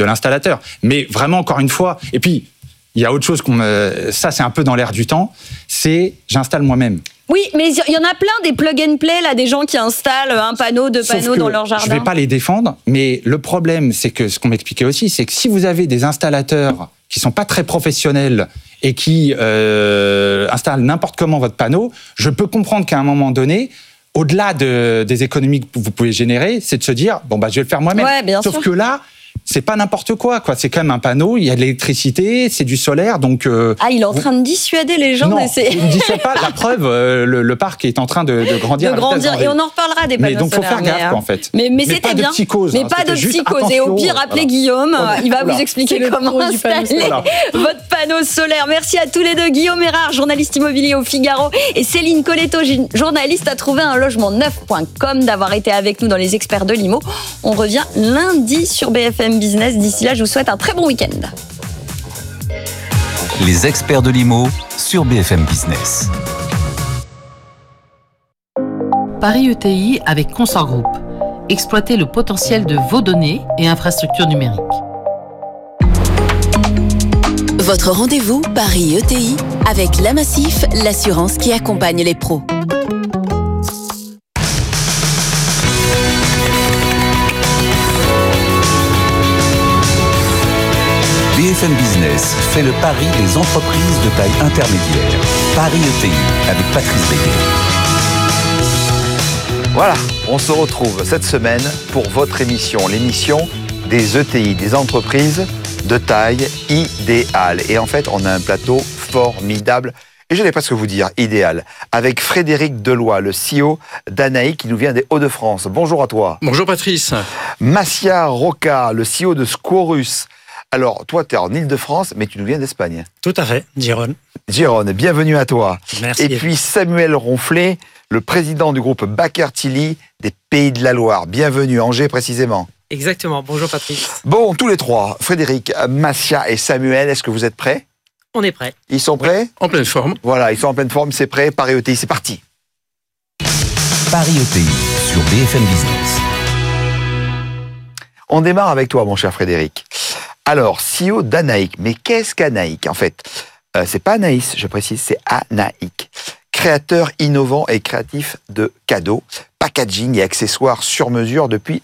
de l'installateur. Mais vraiment, encore une fois, et puis, il y a autre chose ça c'est un peu dans l'air du temps, c'est j'installe moi-même. Oui, mais il y en a plein des plug and play, là, des gens qui installent un panneau, deux panneaux dans leur jardin. Je ne vais pas les défendre, mais le problème, c'est que ce qu'on m'expliquait aussi, c'est que si vous avez des installateurs qui ne sont pas très professionnels et qui installent n'importe comment votre panneau, je peux comprendre qu'à un moment donné, au-delà des économies que vous pouvez générer, c'est de se dire, je vais le faire moi-même. Ouais, bien sûr. Sauf que là, c'est pas n'importe quoi. C'est quand même un panneau, il y a de l'électricité, c'est du solaire, donc... il est en train de dissuader les gens d'essayer. Non, il ne dissuade pas. La preuve, le parc est en train de grandir. Et on en reparlera des panneaux solaires. Donc, il faut faire gaffe, quoi, en fait. Mais c'était bien. Mais pas de psychose. Et au pire, appelez Guillaume, il va vous expliquer comment installer votre panneau solaire. Merci à tous les deux. Guillaume Erard, journaliste immobilier au Figaro, et Céline Colletto, journaliste à trouver un logement neuf.com, d'avoir été avec nous dans les experts de l'IMO. On revient lundi sur BFM Business. D'ici là, je vous souhaite un très bon week-end. Les experts de l'IMO sur BFM Business. Paris ETI avec Consort Group. Exploitez le potentiel de vos données et infrastructures numériques. Votre rendez-vous Paris ETI avec La Massif, l'assurance qui accompagne les pros. BFM Business fait le pari des entreprises de taille intermédiaire. Paris ETI avec Patrice Béguet. Voilà, on se retrouve cette semaine pour votre émission, l'émission des ETI, des entreprises de taille idéale. Et en fait, on a un plateau formidable. Et je n'ai pas ce que vous dire, idéal, avec Frédéric Deloy, le CEO d'Anaïc, qui nous vient des Hauts-de-France. Bonjour à toi. Bonjour Patrice. Massia Roca, le CEO de Scorus. Alors, toi, tu es en Ile-de-France, mais tu nous viens d'Espagne. Tout à fait, Gérone. Gérone, bienvenue à toi. Merci. Et puis Samuel Ronflet, le président du groupe Baker-Tilly des Pays de la Loire. Bienvenue, Angers précisément. Exactement, bonjour Patrice. Bon, tous les trois, Frédéric, Massia et Samuel, est-ce que vous êtes prêts ? On est prêts. Ils sont prêts ? En pleine forme. Voilà, ils sont en pleine forme, c'est prêt. Paris ETI, c'est parti. Paris ETI sur BFM Business. On démarre avec toi, mon cher Frédéric. Alors, CEO d'Anaïc. Mais qu'est-ce qu'Anaïc, en fait ? C'est pas Anaïs, je précise, c'est Anaïc. Créateur innovant et créatif de cadeaux, packaging et accessoires sur mesure depuis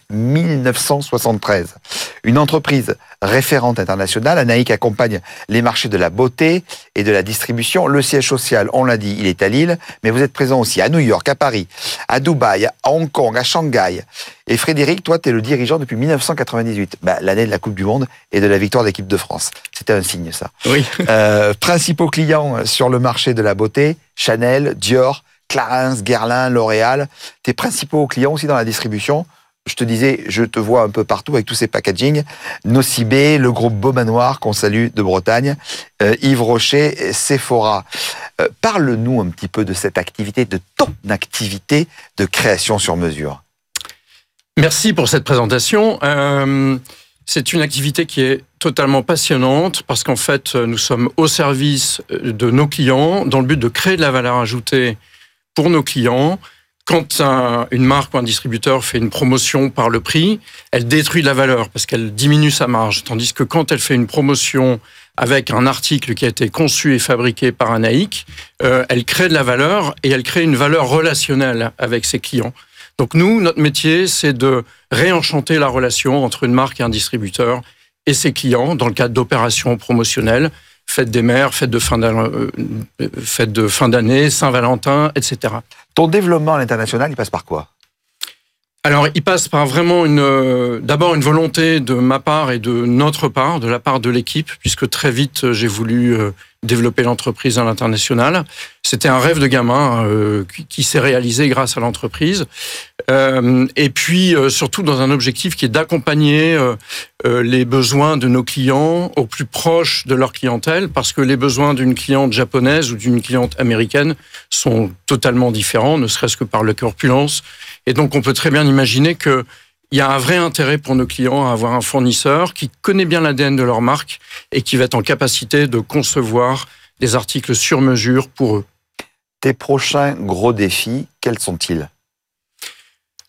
1973. Une entreprise référente internationale, Anaïc accompagne les marchés de la beauté et de la distribution. Le siège social, on l'a dit, il est à Lille, mais vous êtes présent aussi à New York, à Paris, à Dubaï, à Hong Kong, à Shanghai. Et Frédéric, toi, tu es le dirigeant depuis 1998, l'année de la Coupe du Monde et de la victoire de l'équipe de France. C'était un signe, ça. Oui. Principaux clients sur le marché de la beauté, Chanel, Dior, Clarins, Guerlain, L'Oréal. Tes principaux clients aussi dans la distribution. Je te disais, je te vois un peu partout avec tous ces packaging. Nocibé, le groupe Beaumanoir, qu'on salue de Bretagne, Yves Rocher, Sephora. Parle-nous un petit peu de cette activité, de ton activité de création sur mesure. Merci pour cette présentation. C'est une activité qui est totalement passionnante parce qu'en fait, nous sommes au service de nos clients dans le but de créer de la valeur ajoutée pour nos clients. Quand une marque ou un distributeur fait une promotion par le prix, elle détruit de la valeur parce qu'elle diminue sa marge. Tandis que quand elle fait une promotion avec un article qui a été conçu et fabriqué par Anaïc, elle crée de la valeur et elle crée une valeur relationnelle avec ses clients. Donc nous, notre métier, c'est de réenchanter la relation entre une marque et un distributeur et ses clients dans le cadre d'opérations promotionnelles, fête des mères, fête de fin d'année, Saint-Valentin, etc. Ton développement à l'international, il passe par quoi ? Alors, il passe par vraiment d'abord une volonté de ma part et de notre part, de la part de l'équipe, puisque très vite, j'ai voulu développer l'entreprise à l'international. C'était un rêve de gamin qui s'est réalisé grâce à l'entreprise. Et puis, surtout dans un objectif qui est d'accompagner les besoins de nos clients au plus proche de leur clientèle, parce que les besoins d'une cliente japonaise ou d'une cliente américaine sont totalement différents, ne serait-ce que par leur corpulence. Et donc, on peut très bien imaginer qu'il y a un vrai intérêt pour nos clients à avoir un fournisseur qui connaît bien l'ADN de leur marque et qui va être en capacité de concevoir des articles sur mesure pour eux. Tes prochains gros défis, quels sont-ils ?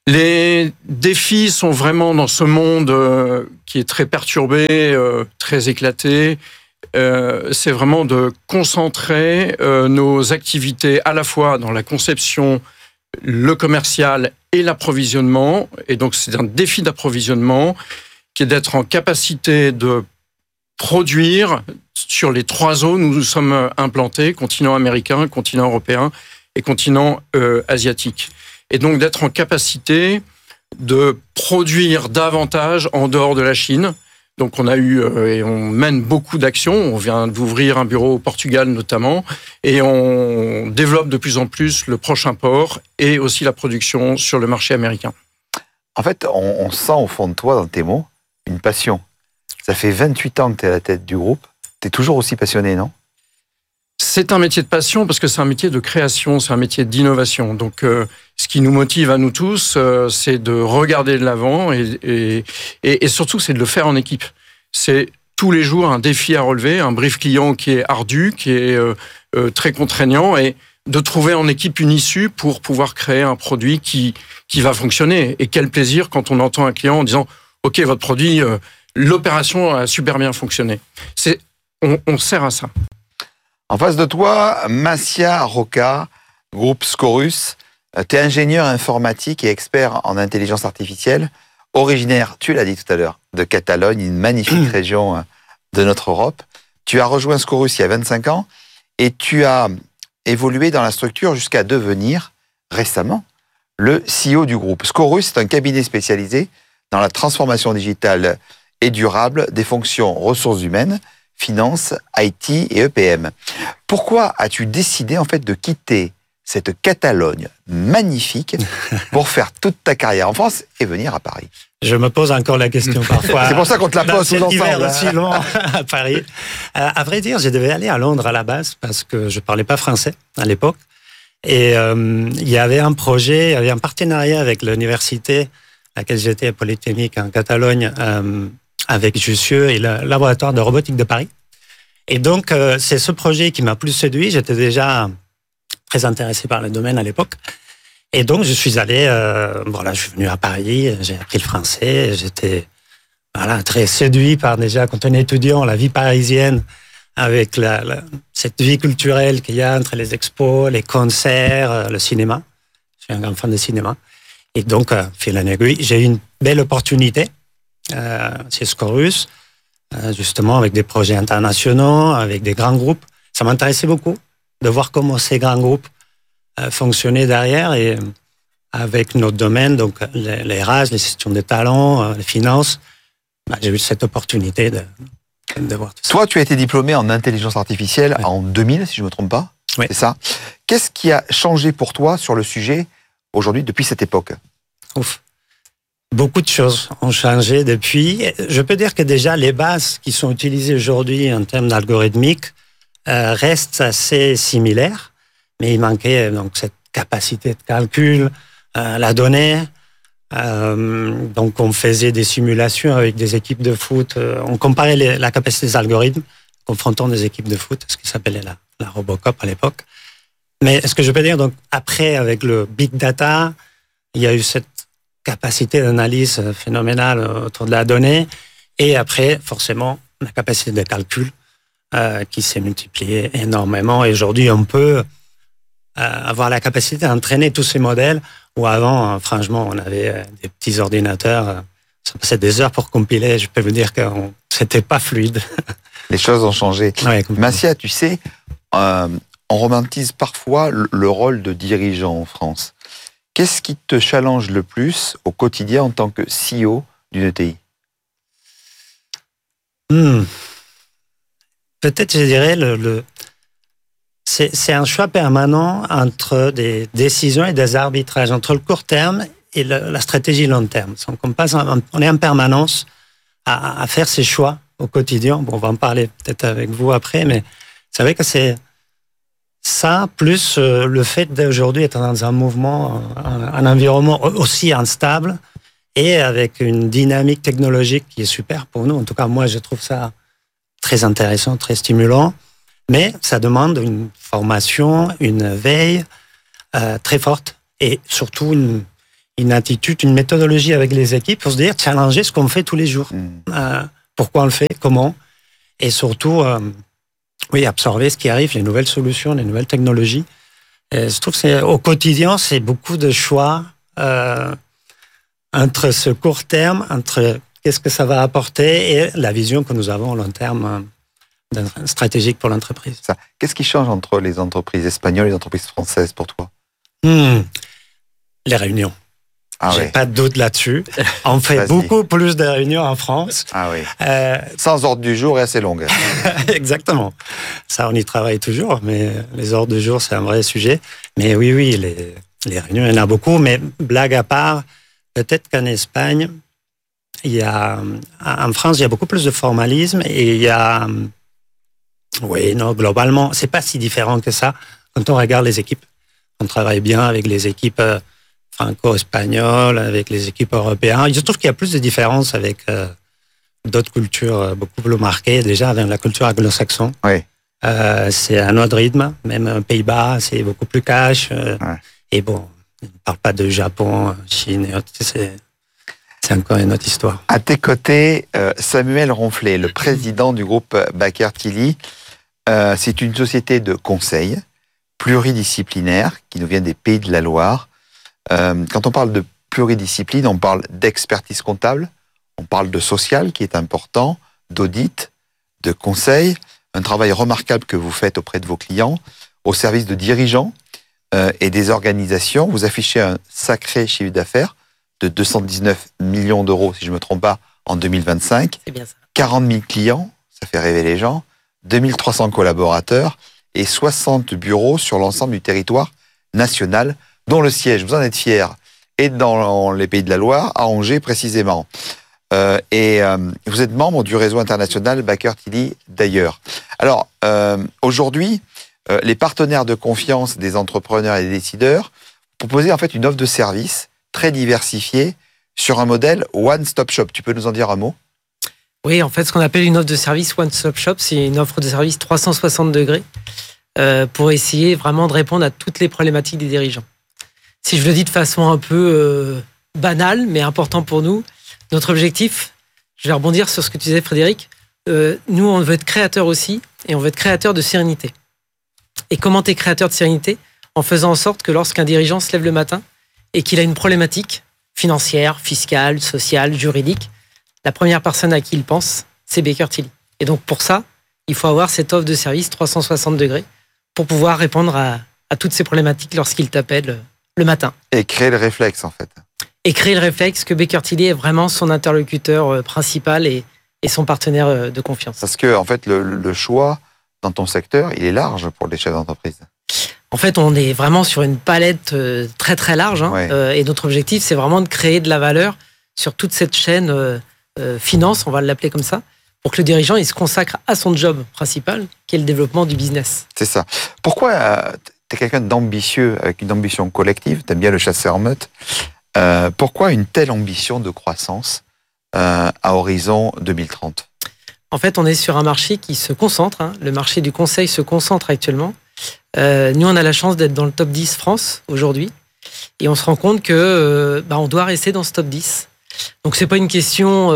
Les défis sont vraiment dans ce monde qui est très perturbé, très éclaté. C'est vraiment de concentrer nos activités à la fois dans la conception, le commercial et l'approvisionnement. Et donc, c'est un défi d'approvisionnement qui est d'être en capacité de produire sur les 3 zones où nous sommes implantés, continent américain, continent européen et continent asiatique. Et donc, d'être en capacité de produire davantage en dehors de la Chine. Donc, on a eu et on mène beaucoup d'actions. On vient d'ouvrir un bureau au Portugal notamment, et on développe de plus en plus le prochain port et aussi la production sur le marché américain. En fait, on sent au fond de toi, dans tes mots, une passion. Ça fait 28 ans que tu es à la tête du groupe. Tu es toujours aussi passionné, non ? C'est un métier de passion parce que c'est un métier de création, c'est un métier d'innovation. Donc, ce qui nous motive à nous tous, c'est de regarder de l'avant et surtout, c'est de le faire en équipe. C'est tous les jours un défi à relever, un brief client qui est ardu, qui est très contraignant, et de trouver en équipe une issue pour pouvoir créer un produit qui va fonctionner. Et quel plaisir quand on entend un client en disant « Ok, votre produit, l'opération a super bien fonctionné ». On sert à ça. En face de toi, Massia Roca, groupe Scorus. Tu es ingénieur informatique et expert en intelligence artificielle, originaire, tu l'as dit tout à l'heure, de Catalogne, une magnifique région de notre Europe. Tu as rejoint Scorus il y a 25 ans et tu as évolué dans la structure jusqu'à devenir, récemment, le CEO du groupe. Scorus est un cabinet spécialisé dans la transformation digitale et durable des fonctions ressources humaines, finance, IT et EPM. Pourquoi as-tu décidé en fait de quitter cette Catalogne magnifique pour faire toute ta carrière en France et venir à Paris? Je me pose encore la question parfois. C'est pour ça qu'on te la pose tous ensemble. Aussi long à Paris. À vrai dire, je devais aller à Londres à la base parce que je parlais pas français à l'époque. Et il y avait un projet, il y avait un partenariat avec l'université à laquelle j'étais, Polytechnique en Catalogne, avec Jussieu et le laboratoire de robotique de Paris. Et donc, c'est ce projet qui m'a plus séduit. J'étais déjà très intéressé par le domaine à l'époque. Et donc, je suis allé, je suis venu à Paris, j'ai appris le français, j'étais très séduit par déjà, quand on est étudiant, la vie parisienne, avec cette vie culturelle qu'il y a entre les expos, les concerts, le cinéma. Je suis un grand fan de cinéma. Et donc, fil en aiguille, j'ai eu une belle opportunité chez Scorus, justement avec des projets internationaux, avec des grands groupes. Ça m'intéressait beaucoup de voir comment ces grands groupes fonctionnaient derrière, et avec notre domaine, donc les RH, les gestions des talents, les finances, j'ai eu cette opportunité de voir tout ça. Toi, tu as été diplômé en intelligence artificielle en 2000, si je ne me trompe pas. Oui. C'est ça. Qu'est-ce qui a changé pour toi sur le sujet aujourd'hui, depuis cette époque? Beaucoup de choses ont changé depuis. Je peux dire que déjà, les bases qui sont utilisées aujourd'hui en termes d'algorithmique restent assez similaires, mais il manquait donc cette capacité de calcul, la donnée. Donc, on faisait des simulations avec des équipes de foot. On comparait la capacité des algorithmes, confrontant des équipes de foot, ce qui s'appelait la Robocop à l'époque. Mais ce que je peux dire, donc, après, avec le big data, il y a eu cette capacité d'analyse phénoménale autour de la donnée, et après, forcément, la capacité de calcul qui s'est multipliée énormément. Et aujourd'hui, on peut avoir la capacité d'entraîner tous ces modèles, où avant, franchement, on avait des petits ordinateurs, ça passait des heures pour compiler. Je peux vous dire que c'était pas fluide. Les choses ont changé. Ouais, Massia, tu sais, on romantise parfois le rôle de dirigeant en France. Qu'est-ce qui te challenge le plus au quotidien en tant que CEO d'une ETI? Peut-être, je dirais, c'est un choix permanent entre des décisions et des arbitrages, entre le court terme et la stratégie long terme. Donc, on est en permanence à faire ces choix au quotidien. Bon, on va en parler peut-être avec vous après, mais c'est vrai que c'est ça, plus le fait d'aujourd'hui être dans un mouvement, un environnement aussi instable et avec une dynamique technologique qui est super pour nous. En tout cas, moi, je trouve ça très intéressant, très stimulant. Mais ça demande une formation, une veille très forte, et surtout une attitude, une méthodologie avec les équipes pour se dire, challenger ce qu'on fait tous les jours. Pourquoi on le fait, comment, et surtout, absorber ce qui arrive, les nouvelles solutions, les nouvelles technologies. Et je trouve que au quotidien, c'est beaucoup de choix entre ce court terme, entre qu'est-ce que ça va apporter et la vision que nous avons en long terme stratégique pour l'entreprise. Qu'est-ce qui change entre les entreprises espagnoles et les entreprises françaises pour toi? Les réunions. J'ai pas de doute là-dessus. On fait beaucoup plus de réunions en France. Sans ordre du jour et assez longue. Exactement. Ça, on y travaille toujours, mais les ordres du jour, c'est un vrai sujet. Mais oui, les réunions, il y en a beaucoup. Mais blague à part, peut-être qu'en Espagne, en France, il y a beaucoup plus de formalisme et il y a, globalement, c'est pas si différent que ça. Quand on regarde les équipes, on travaille bien avec les équipes franco-espagnoles, avec les équipes européennes. Je trouve qu'il y a plus de différences avec d'autres cultures beaucoup plus marquées, déjà avec la culture anglo-saxonne. C'est un autre rythme, même aux Pays-Bas, c'est beaucoup plus cash. Et bon, on ne parle pas de Japon, Chine et autres, c'est encore une autre histoire. À tes côtés, Samuel Ronflet, le président du groupe Baker Tilly. C'est une société de conseil pluridisciplinaire qui nous vient des Pays de la Loire. Quand on parle de pluridiscipline, on parle d'expertise comptable, on parle de social qui est important, d'audit, de conseil, un travail remarquable que vous faites auprès de vos clients, au service de dirigeants et des organisations. Vous affichez un sacré chiffre d'affaires de 219 millions d'euros, si je ne me trompe pas, en 2025. C'est bien ça. 40 000 clients, ça fait rêver les gens, 2300 collaborateurs et 60 bureaux sur l'ensemble du territoire national, dont le siège, vous en êtes fiers, est dans les Pays de la Loire, à Angers précisément. Vous êtes membre du réseau international Baker Tilly d'ailleurs. Alors, aujourd'hui, les partenaires de confiance des entrepreneurs et des décideurs proposent en fait une offre de service très diversifiée sur un modèle one-stop shop. Tu peux nous en dire un mot ? Oui, en fait, ce qu'on appelle une offre de service one-stop shop, c'est une offre de service 360 degrés pour essayer vraiment de répondre à toutes les problématiques des dirigeants. Si je le dis de façon un peu banale, mais important pour nous, notre objectif, je vais rebondir sur ce que tu disais, Frédéric, nous, on veut être créateur aussi, et on veut être créateur de sérénité. Et comment tu es créateur de sérénité ? En faisant en sorte que lorsqu'un dirigeant se lève le matin et qu'il a une problématique financière, fiscale, sociale, juridique, la première personne à qui il pense, c'est Baker Tilly. Et donc pour ça, il faut avoir cette offre de service 360 degrés pour pouvoir répondre à toutes ces problématiques lorsqu'il t'appelle le matin. Et créer le réflexe, en fait. Et créer le réflexe que Baker Tilly est vraiment son interlocuteur principal et son partenaire de confiance. Parce que, en fait, le choix dans ton secteur, il est large pour les chefs d'entreprise. En fait, on est vraiment sur une palette très très large. Et notre objectif, c'est vraiment de créer de la valeur sur toute cette chaîne finance, on va l'appeler comme ça, pour que le dirigeant il se consacre à son job principal, qui est le développement du business. C'est ça. Pourquoi tu es quelqu'un d'ambitieux, avec une ambition collective, tu aimes bien le chasseur-meute, pourquoi une telle ambition de croissance à horizon 2030 ? En fait, on est sur un marché qui se concentre, le marché du conseil se concentre actuellement. Nous, on a la chance d'être dans le top 10 France aujourd'hui, et on se rend compte que on doit rester dans ce top 10. Donc, c'est pas une question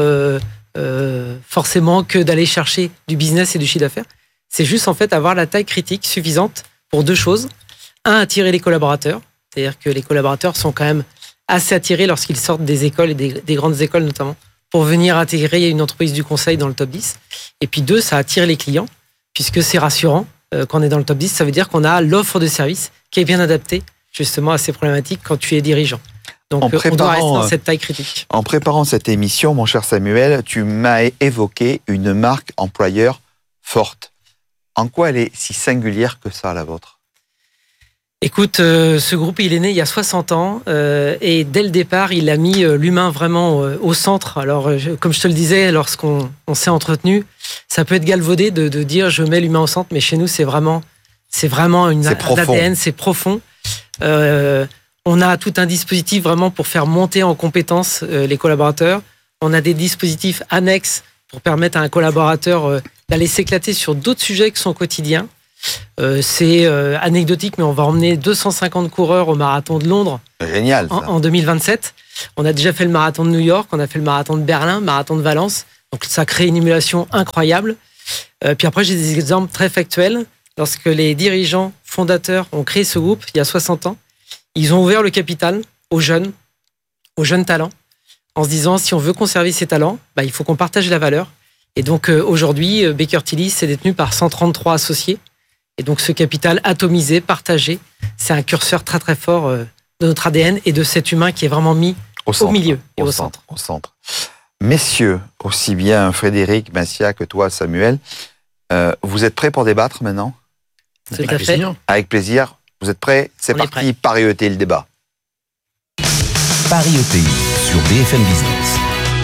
forcément que d'aller chercher du business et du chiffre d'affaires. C'est juste en fait avoir la taille critique suffisante pour deux choses. Un, attirer les collaborateurs. C'est-à-dire que les collaborateurs sont quand même assez attirés lorsqu'ils sortent des écoles et des grandes écoles notamment pour venir intégrer une entreprise du conseil dans le top 10. Et puis deux, ça attire les clients puisque c'est rassurant quand on est dans le top 10. Ça veut dire qu'on a l'offre de service qui est bien adaptée justement à ces problématiques quand tu es dirigeant. Donc, on doit rester dans cette taille critique. En préparant cette émission, mon cher Samuel, tu m'as évoqué une marque employeur forte. En quoi elle est si singulière que ça, la vôtre ? Écoute, ce groupe, il est né il y a 60 ans et dès le départ, il a mis l'humain vraiment au centre. Alors, comme je te le disais, lorsqu'on s'est entretenu, ça peut être galvaudé de dire je mets l'humain au centre, mais chez nous, c'est vraiment un ADN, c'est profond. On a tout un dispositif vraiment pour faire monter en compétence les collaborateurs. On a des dispositifs annexes pour permettre à un collaborateur d'aller s'éclater sur d'autres sujets que son quotidien. C'est anecdotique, mais on va emmener 250 coureurs au marathon de Londres. Génial, en 2027. On a déjà fait le marathon de New York, on a fait le marathon de Berlin, le marathon de Valence. Donc ça crée une émulation incroyable. Puis après, j'ai des exemples très factuels. Lorsque les dirigeants fondateurs ont créé ce groupe, il y a 60 ans, ils ont ouvert le capital aux jeunes talents, en se disant, si on veut conserver ces talents, il faut qu'on partage la valeur. Et donc aujourd'hui, Baker Tilly, c'est détenu par 133 associés. Et donc ce capital atomisé, partagé, c'est un curseur très très fort de notre ADN et de cet humain qui est vraiment mis au milieu et au centre. Messieurs, aussi bien Frédéric, Massia que toi, Samuel, vous êtes prêts pour débattre maintenant? Tout à fait. Avec plaisir. Vous êtes prêts? C'est parti, Paris ETI, le débat. Paris ETI sur BFM Business.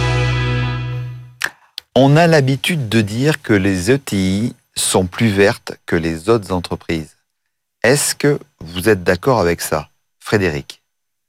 On a l'habitude de dire que les ETI sont plus vertes que les autres entreprises. Est-ce que vous êtes d'accord avec ça, Frédéric?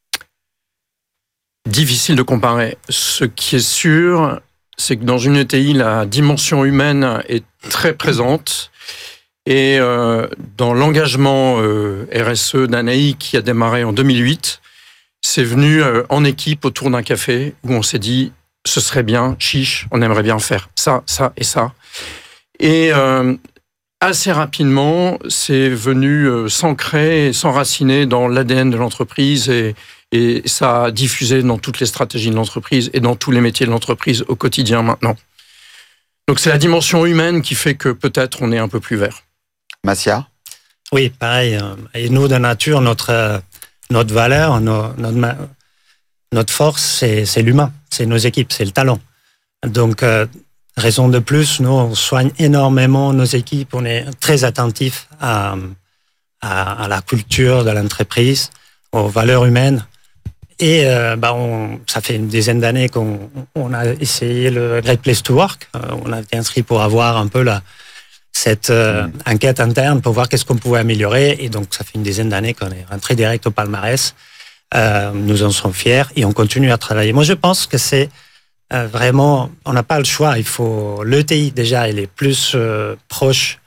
Difficile de comparer. Ce qui est sûr, c'est que dans une ETI, la dimension humaine est très présente. Et dans l'engagement RSE d'Anaï qui a démarré en 2008, c'est venu en équipe autour d'un café où on s'est dit ce serait bien, chiche, on aimerait bien faire ça, ça et ça. Et assez rapidement, c'est venu s'ancrer, s'enraciner dans l'ADN de l'entreprise et ça a diffusé dans toutes les stratégies de l'entreprise et dans tous les métiers de l'entreprise au quotidien maintenant. Donc c'est la dimension humaine qui fait que peut-être on est un peu plus vert. Massia? Oui, pareil. Et nous, de nature, notre valeur, notre force, c'est l'humain, c'est nos équipes, c'est le talent. Donc, raison de plus, nous, on soigne énormément nos équipes, on est très attentifs à la culture de l'entreprise, aux valeurs humaines. Et ça fait une dizaine d'années qu'on a essayé le Great Place to Work. On a été inscrit pour avoir un peu cette enquête interne pour voir qu'est-ce qu'on pouvait améliorer. Et donc, ça fait une dizaine d'années qu'on est rentré direct au palmarès. Nous en sommes fiers et on continue à travailler. Moi, je pense que c'est vraiment, on n'a pas le choix. L'ETI, déjà, il est plus proche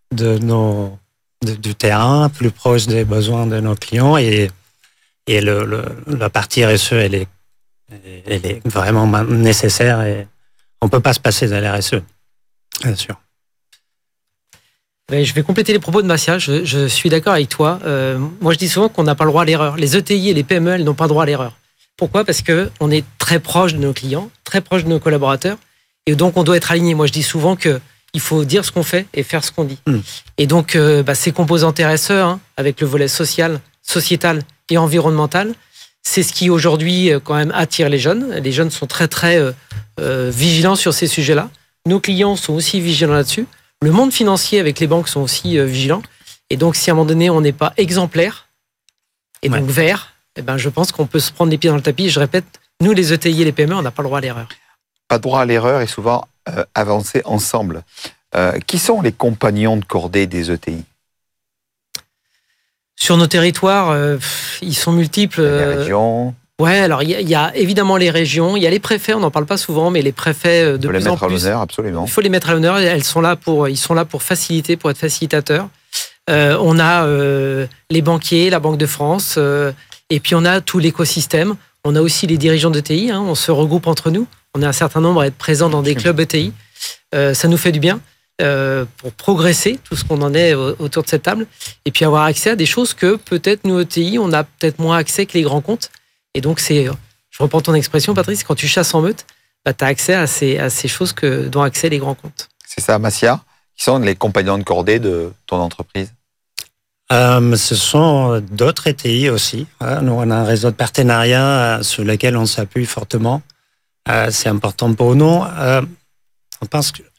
du terrain, plus proche des besoins de nos clients et la partie RSE, elle est vraiment nécessaire et on ne peut pas se passer de la RSE, bien sûr. Je vais compléter les propos de Massia. Je suis d'accord avec toi. Moi, je dis souvent qu'on n'a pas le droit à l'erreur. Les ETI et les PME, elles n'ont pas le droit à l'erreur. Pourquoi? Parce qu'on est très proche de nos clients, très proche de nos collaborateurs, et donc on doit être aligné. Moi, je dis souvent qu'il faut dire ce qu'on fait et faire ce qu'on dit. Et donc, ces composantes RSE, avec le volet social, sociétal et environnemental, c'est ce qui aujourd'hui quand même attire les jeunes. Les jeunes sont très très vigilants sur ces sujets-là. Nos clients sont aussi vigilants là-dessus. Le monde financier avec les banques sont aussi vigilants. Et donc, si à un moment donné, on n'est pas exemplaire et donc vert, je pense qu'on peut se prendre les pieds dans le tapis. Je répète, nous, les ETI et les PME, on n'a pas le droit à l'erreur. Pas de droit à l'erreur et souvent avancer ensemble. Qui sont les compagnons de cordée des ETI? Sur nos territoires, ils sont multiples. Les régions. Ouais, alors il y a évidemment les régions, il y a les préfets, on n'en parle pas souvent, mais les préfets de plus en plus. Il faut les mettre à l'honneur, absolument. Il faut les mettre à l'honneur, ils sont là pour faciliter, pour être facilitateurs. On a les banquiers, la Banque de France, et puis on a tout l'écosystème. On a aussi les dirigeants d'ETI, on se regroupe entre nous. On est un certain nombre à être présents dans des clubs ETI. Ça nous fait du bien pour progresser, tout ce qu'on en est autour de cette table, et puis avoir accès à des choses que peut-être nous ETI, on a peut-être moins accès que les grands comptes. Et donc, je reprends ton expression, Patrice, quand tu chasses en meute, tu as accès à ces choses dont ont accès les grands comptes. C'est ça, Massia? Qui sont les compagnons de cordée de ton entreprise? Ce sont d'autres ETI aussi. Nous, on a un réseau de partenariats sur lequel on s'appuie fortement. C'est important pour nous. On pense que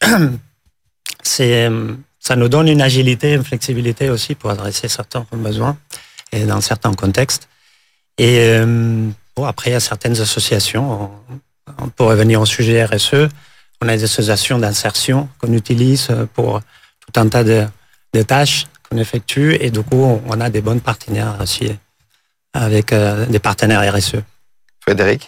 ça nous donne une agilité, une flexibilité aussi pour adresser certains besoins et dans certains contextes. Et après, il y a certaines associations. On pourrait venir au sujet RSE. On a des associations d'insertion qu'on utilise pour tout un tas de tâches qu'on effectue. Et du coup, on a des bons partenaires aussi avec des partenaires RSE. Frédéric?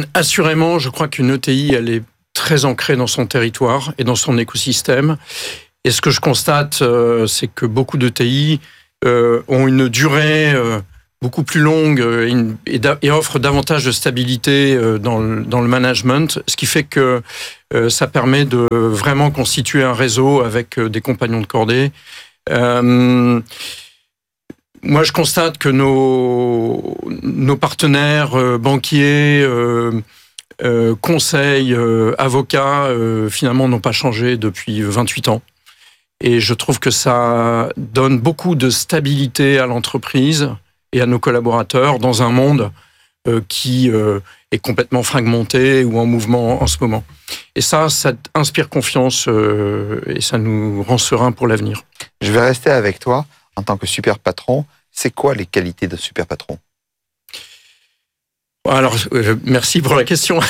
Assurément, je crois qu'une ETI, elle est très ancrée dans son territoire et dans son écosystème. Et ce que je constate, c'est que beaucoup de TI ont une durée beaucoup plus longue et offrent davantage de stabilité dans le management, ce qui fait que ça permet de vraiment constituer un réseau avec des compagnons de cordée. Moi, je constate que nos partenaires banquiers, conseils, avocats, finalement, n'ont pas changé depuis 28 ans. Et je trouve que ça donne beaucoup de stabilité à l'entreprise et à nos collaborateurs dans un monde qui est complètement fragmenté ou en mouvement en ce moment. Et ça inspire confiance et ça nous rend sereins pour l'avenir. Je vais rester avec toi en tant que super patron. C'est quoi les qualités d'un super patron ? Alors, merci pour la question.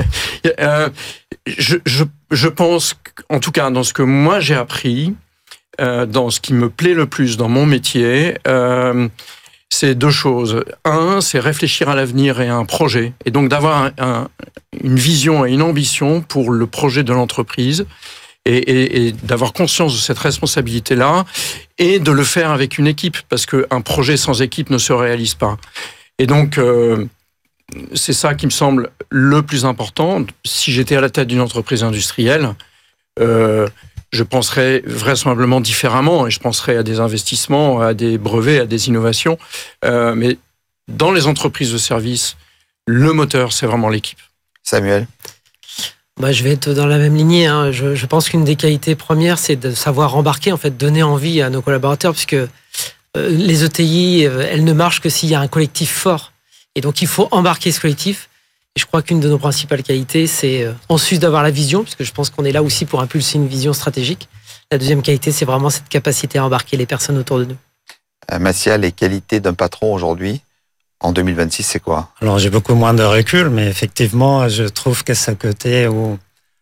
Je pense, en tout cas, dans ce que moi j'ai appris, dans ce qui me plaît le plus dans mon métier, c'est deux choses. Un, c'est réfléchir à l'avenir et à un projet, et donc d'avoir une vision et une ambition pour le projet de l'entreprise, et d'avoir conscience de cette responsabilité-là, et de le faire avec une équipe, parce qu'un projet sans équipe ne se réalise pas. Et donc, c'est ça qui me semble le plus important. Si j'étais à la tête d'une entreprise industrielle, je penserais vraisemblablement différemment et je penserais à des investissements, à des brevets, à des innovations. Mais dans les entreprises de services, le moteur, c'est vraiment l'équipe. Samuel ? Je vais être dans la même lignée. Je pense qu'une des qualités premières, c'est de savoir embarquer, en fait, donner envie à nos collaborateurs, puisque les ETI, elles ne marchent que s'il y a un collectif fort. Et donc, il faut embarquer ce collectif. Et je crois qu'une de nos principales qualités, c'est en sus d'avoir la vision, puisque je pense qu'on est là aussi pour impulser une vision stratégique. La deuxième qualité, c'est vraiment cette capacité à embarquer les personnes autour de nous. Massia, les qualités d'un patron aujourd'hui, en 2026, c'est quoi ? Alors, j'ai beaucoup moins de recul, mais effectivement, je trouve que ce côté où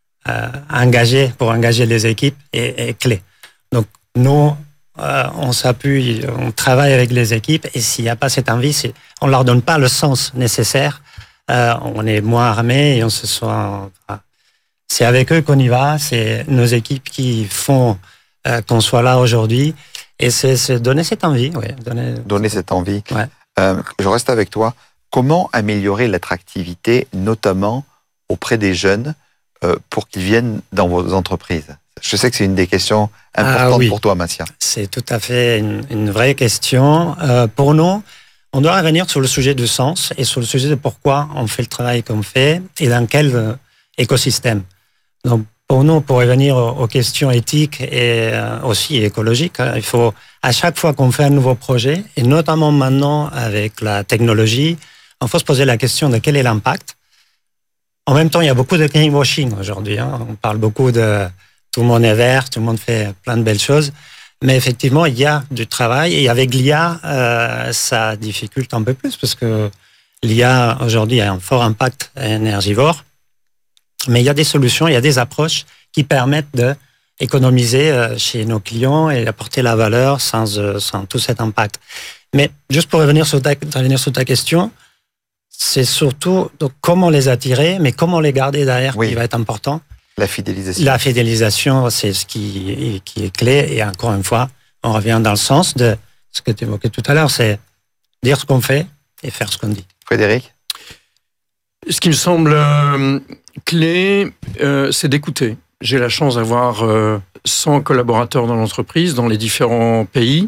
engager les équipes est clé. Donc, nous, on s'appuie, on travaille avec les équipes, et s'il n'y a pas cette envie, on ne leur donne pas le sens nécessaire. On est moins armés et on se sent... C'est avec eux qu'on y va, c'est nos équipes qui font qu'on soit là aujourd'hui, et c'est donner cette envie. Ouais, donner cette envie. Ouais. Je reste avec toi. Comment améliorer l'attractivité, notamment auprès des jeunes, pour qu'ils viennent dans vos entreprises ? Je sais que c'est une des questions importantes pour toi, Massia. C'est tout à fait une vraie question. Pour nous, on doit revenir sur le sujet du sens et sur le sujet de pourquoi on fait le travail qu'on fait et dans quel écosystème. Donc, pour nous, pour revenir aux questions éthiques et aussi écologiques, il faut, à chaque fois qu'on fait un nouveau projet, et notamment maintenant avec la technologie, il faut se poser la question de quel est l'impact. En même temps, il y a beaucoup de greenwashing aujourd'hui. On parle beaucoup de tout le monde est vert, tout le monde fait plein de belles choses. Mais effectivement, il y a du travail. Et avec l'IA, ça difficulte un peu plus parce que l'IA, aujourd'hui, a un fort impact énergivore. Mais il y a des solutions, il y a des approches qui permettent d'économiser chez nos clients et apporter la valeur sans tout cet impact. Mais juste pour revenir sur ta question, c'est surtout donc, comment les attirer, mais comment les garder derrière qui va être important. La fidélisation. La fidélisation, c'est ce qui est clé. Et encore une fois, on revient dans le sens de ce que tu évoquais tout à l'heure, c'est dire ce qu'on fait et faire ce qu'on dit. Frédéric ? Ce qui me semble clé, c'est d'écouter. J'ai la chance d'avoir 100 collaborateurs dans l'entreprise, dans les différents pays.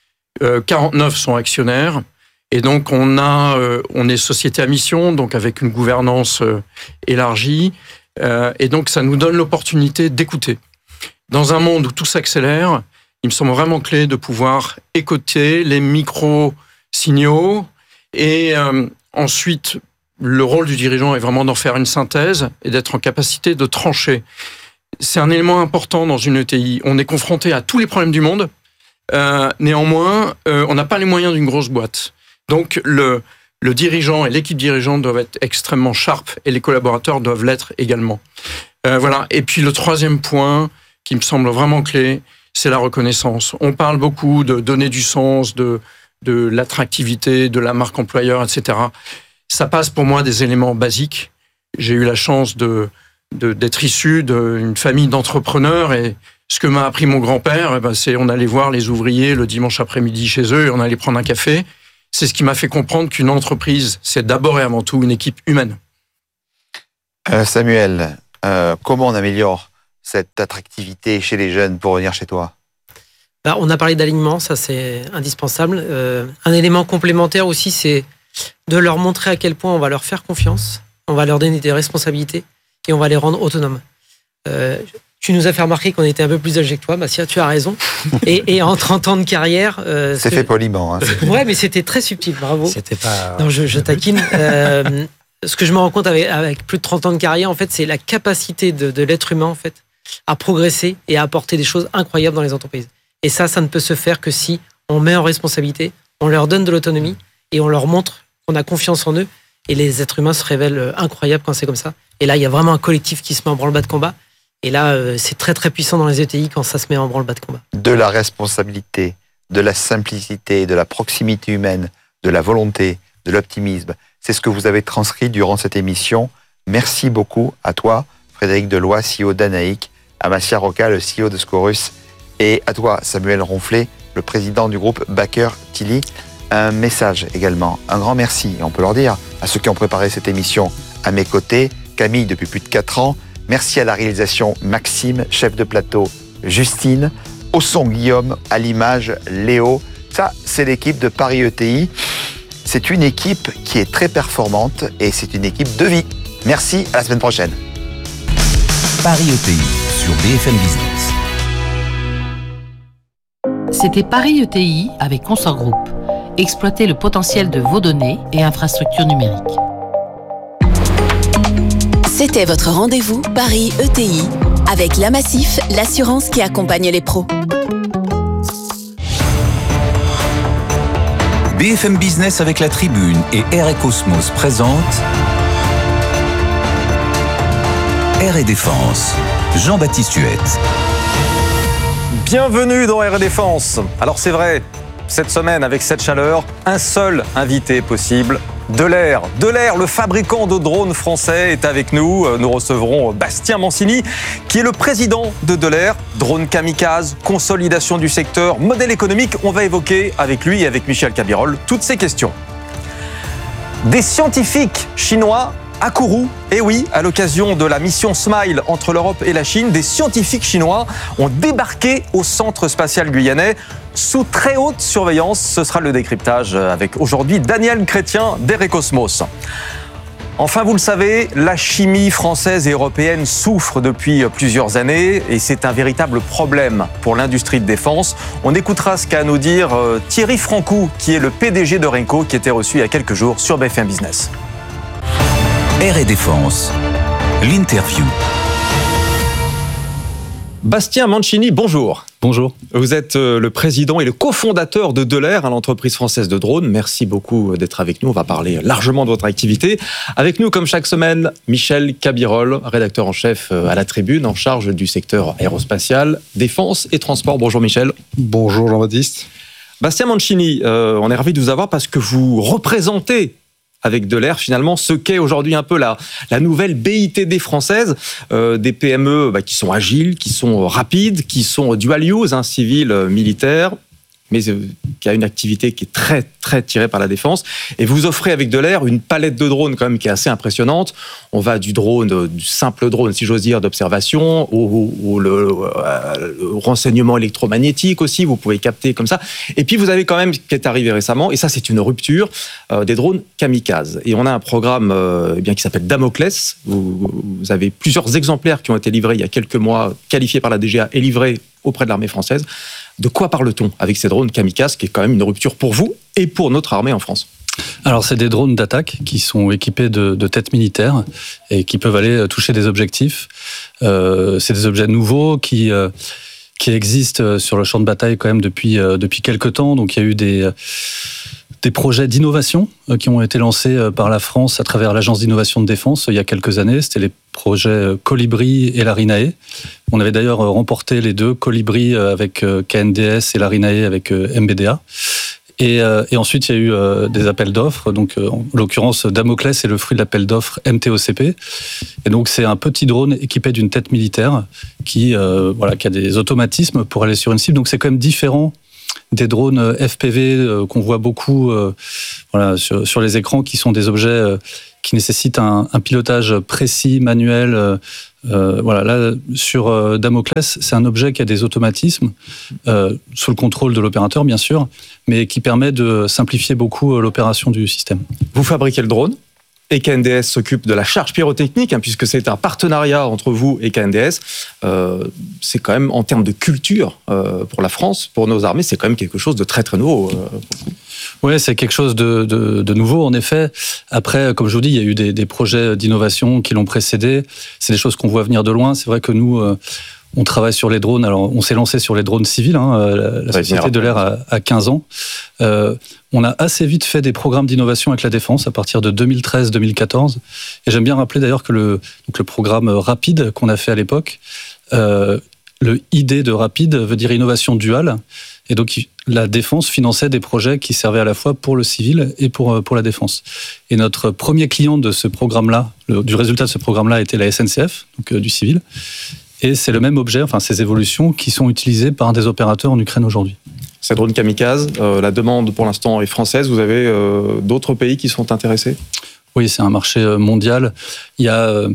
49 sont actionnaires. Et donc, on est société à mission, donc avec une gouvernance élargie. Et donc, ça nous donne l'opportunité d'écouter. Dans un monde où tout s'accélère, il me semble vraiment clé de pouvoir écouter les micro-signaux. Et ensuite, le rôle du dirigeant est vraiment d'en faire une synthèse et d'être en capacité de trancher. C'est un élément important dans une ETI. On est confronté à tous les problèmes du monde. Néanmoins, on n'a pas les moyens d'une grosse boîte. Donc, le dirigeant et l'équipe dirigeante doivent être extrêmement sharp et les collaborateurs doivent l'être également. Voilà. Et puis, le troisième point qui me semble vraiment clé, c'est la reconnaissance. On parle beaucoup de donner du sens, de l'attractivité, de la marque employeur, etc. Ça passe pour moi des éléments basiques. J'ai eu la chance d'être issu d'une famille d'entrepreneurs et Ce que m'a appris mon grand-père, c'est on allait voir les ouvriers le dimanche après-midi chez eux et on allait prendre un café. C'est ce qui m'a fait comprendre qu'une entreprise, c'est d'abord et avant tout une équipe humaine. Samuel, comment on améliore cette attractivité chez les jeunes pour venir chez toi ? On a parlé d'alignement, ça c'est indispensable. Un élément complémentaire aussi, c'est de leur montrer à quel point on va leur faire confiance, on va leur donner des responsabilités et on va les rendre autonomes. Tu nous as fait remarquer qu'on était un peu plus âgés que toi, Massia, tu as raison. Et en 30 ans de carrière... c'est fait poliment. Hein. Ouais, mais c'était très subtil, bravo. C'était pas... Non, je taquine. Ce que je me rends compte avec plus de 30 ans de carrière, en fait, c'est la capacité de l'être humain, en fait, à progresser et à apporter des choses incroyables dans les entreprises. Et ça ne peut se faire que si on met en responsabilité, on leur donne de l'autonomie et on leur montre qu'on a confiance en eux. Et les êtres humains se révèlent incroyables quand c'est comme ça. Et là, il y a vraiment un collectif qui se met en branle-bas de combat. Et là, c'est très très puissant dans les ETI quand ça se met en branle-bas de combat. De la responsabilité, de la simplicité, de la proximité humaine, de la volonté, de l'optimisme. C'est ce que vous avez transcrit durant cette émission. Merci beaucoup à toi, Frédéric Deloy, CEO d'Anaïc, à Massia Rocca, le CEO de Scorus, et à toi, Samuel Ronflet, le président du groupe Baker Tilly. Un message également, un grand merci, on peut leur dire, à ceux qui ont préparé cette émission à mes côtés. Camille, depuis plus de 4 ans. Merci à la réalisation Maxime, chef de plateau Justine, au son Guillaume, à l'image Léo. Ça, c'est l'équipe de Paris ETI. C'est une équipe qui est très performante et c'est une équipe de vie. Merci, à la semaine prochaine. Paris ETI sur BFM Business. C'était Paris ETI avec Consort Group. Exploiter le potentiel de vos données et infrastructures numériques. C'était votre rendez-vous Paris ETI avec La Massif, l'assurance qui accompagne les pros. BFM Business avec La Tribune et Air & Cosmos présente Air & Défense. Jean-Baptiste Huette. Bienvenue dans Air & Défense. Alors c'est vrai, cette semaine avec cette chaleur, un seul invité possible. Delair, le fabricant de drones français, est avec nous. Nous recevrons Bastien Mancini, qui est le président de Delair. Drone kamikaze, consolidation du secteur, modèle économique. On va évoquer avec lui et avec Michel Cabirol toutes ces questions. Des scientifiques chinois à Kourou, et oui, à l'occasion de la mission SMILE entre l'Europe et la Chine, des scientifiques chinois ont débarqué au centre spatial guyanais sous très haute surveillance. Ce sera le décryptage avec aujourd'hui Daniel Chrétien d'Air & Cosmos. Enfin, vous le savez, la chimie française et européenne souffre depuis plusieurs années et c'est un véritable problème pour l'industrie de défense. On écoutera ce qu'a à nous dire Thierry Francou, qui est le PDG de Renco, qui était reçu il y a quelques jours sur BFM Business. Air & Défense, l'interview. Bastien Mancini, bonjour. Bonjour. Vous êtes le président et le cofondateur de Delair, l'entreprise française de drones. Merci beaucoup d'être avec nous. On va parler largement de votre activité. Avec nous, comme chaque semaine, Michel Cabirol, rédacteur en chef à La Tribune, en charge du secteur aérospatial, défense et transport. Bonjour Michel. Bonjour Jean-Baptiste. Bastien Mancini, on est ravi de vous avoir parce que vous représentez avec Delair, finalement, ce qu'est aujourd'hui un peu la nouvelle BITD française, des PME qui sont agiles, qui sont rapides, qui sont dual use, civil, militaire, mais qui a une activité qui est très, très tirée par la défense. Et vous offrez avec Delair une palette de drones quand même qui est assez impressionnante. On va du simple drone, si j'ose dire, d'observation, au renseignement électromagnétique aussi, vous pouvez capter comme ça. Et puis vous avez quand même, qui est arrivé récemment, et ça c'est une rupture, des drones kamikazes. Et on a un programme qui s'appelle Damoclès. Vous avez plusieurs exemplaires qui ont été livrés il y a quelques mois, qualifiés par la DGA et livrés auprès de l'armée française. De quoi parle-t-on avec ces drones kamikazes, qui est quand même une rupture pour vous et pour notre armée en France ? Alors, c'est des drones d'attaque qui sont équipés de têtes militaires et qui peuvent aller toucher des objectifs. C'est des objets nouveaux qui existent sur le champ de bataille quand même depuis quelques temps. Donc, il y a eu des projets d'innovation qui ont été lancés par la France à travers l'Agence d'innovation de défense il y a quelques années. C'était les projets Colibri et l'Arinae. On avait d'ailleurs remporté les deux, Colibri avec KNDS et l'Arinae avec MBDA. Et ensuite, il y a eu des appels d'offres. Donc, en l'occurrence, Damoclès est le fruit de l'appel d'offres MTOCP. Et donc, c'est un petit drone équipé d'une tête militaire qui a des automatismes pour aller sur une cible. Donc, c'est quand même différent des drones FPV qu'on voit beaucoup sur les écrans, qui sont des objets qui nécessitent un pilotage précis, manuel. Là, sur Damoclès, c'est un objet qui a des automatismes, sous le contrôle de l'opérateur, bien sûr, mais qui permet de simplifier beaucoup l'opération du système. Vous fabriquez le drone, et KNDS s'occupe de la charge pyrotechnique, puisque c'est un partenariat entre vous et KNDS. C'est quand même, en termes de culture, pour la France, pour nos armées, c'est quand même quelque chose de très très nouveau. Oui, c'est quelque chose de nouveau, en effet. Après, comme je vous dis, il y a eu des projets d'innovation qui l'ont précédé. C'est des choses qu'on voit venir de loin. C'est vrai que nous, on travaille sur les drones. Alors, on s'est lancé sur les drones civils. La Société de l'Air a 15 ans. On a assez vite fait des programmes d'innovation avec la défense à partir de 2013-2014. Et j'aime bien rappeler d'ailleurs que le programme RAPID qu'on a fait à l'époque, le ID de RAPID veut dire innovation duale. Et donc, la défense finançait des projets qui servaient à la fois pour le civil et pour la défense. Et notre premier client de ce programme-là, du résultat de ce programme-là, était la SNCF, donc du civil. Et c'est le même objet, ces évolutions, qui sont utilisées par des opérateurs en Ukraine aujourd'hui. Ces drones kamikazes, la demande pour l'instant est française. Vous avez d'autres pays qui sont intéressés ? Oui, c'est un marché mondial. Il y a,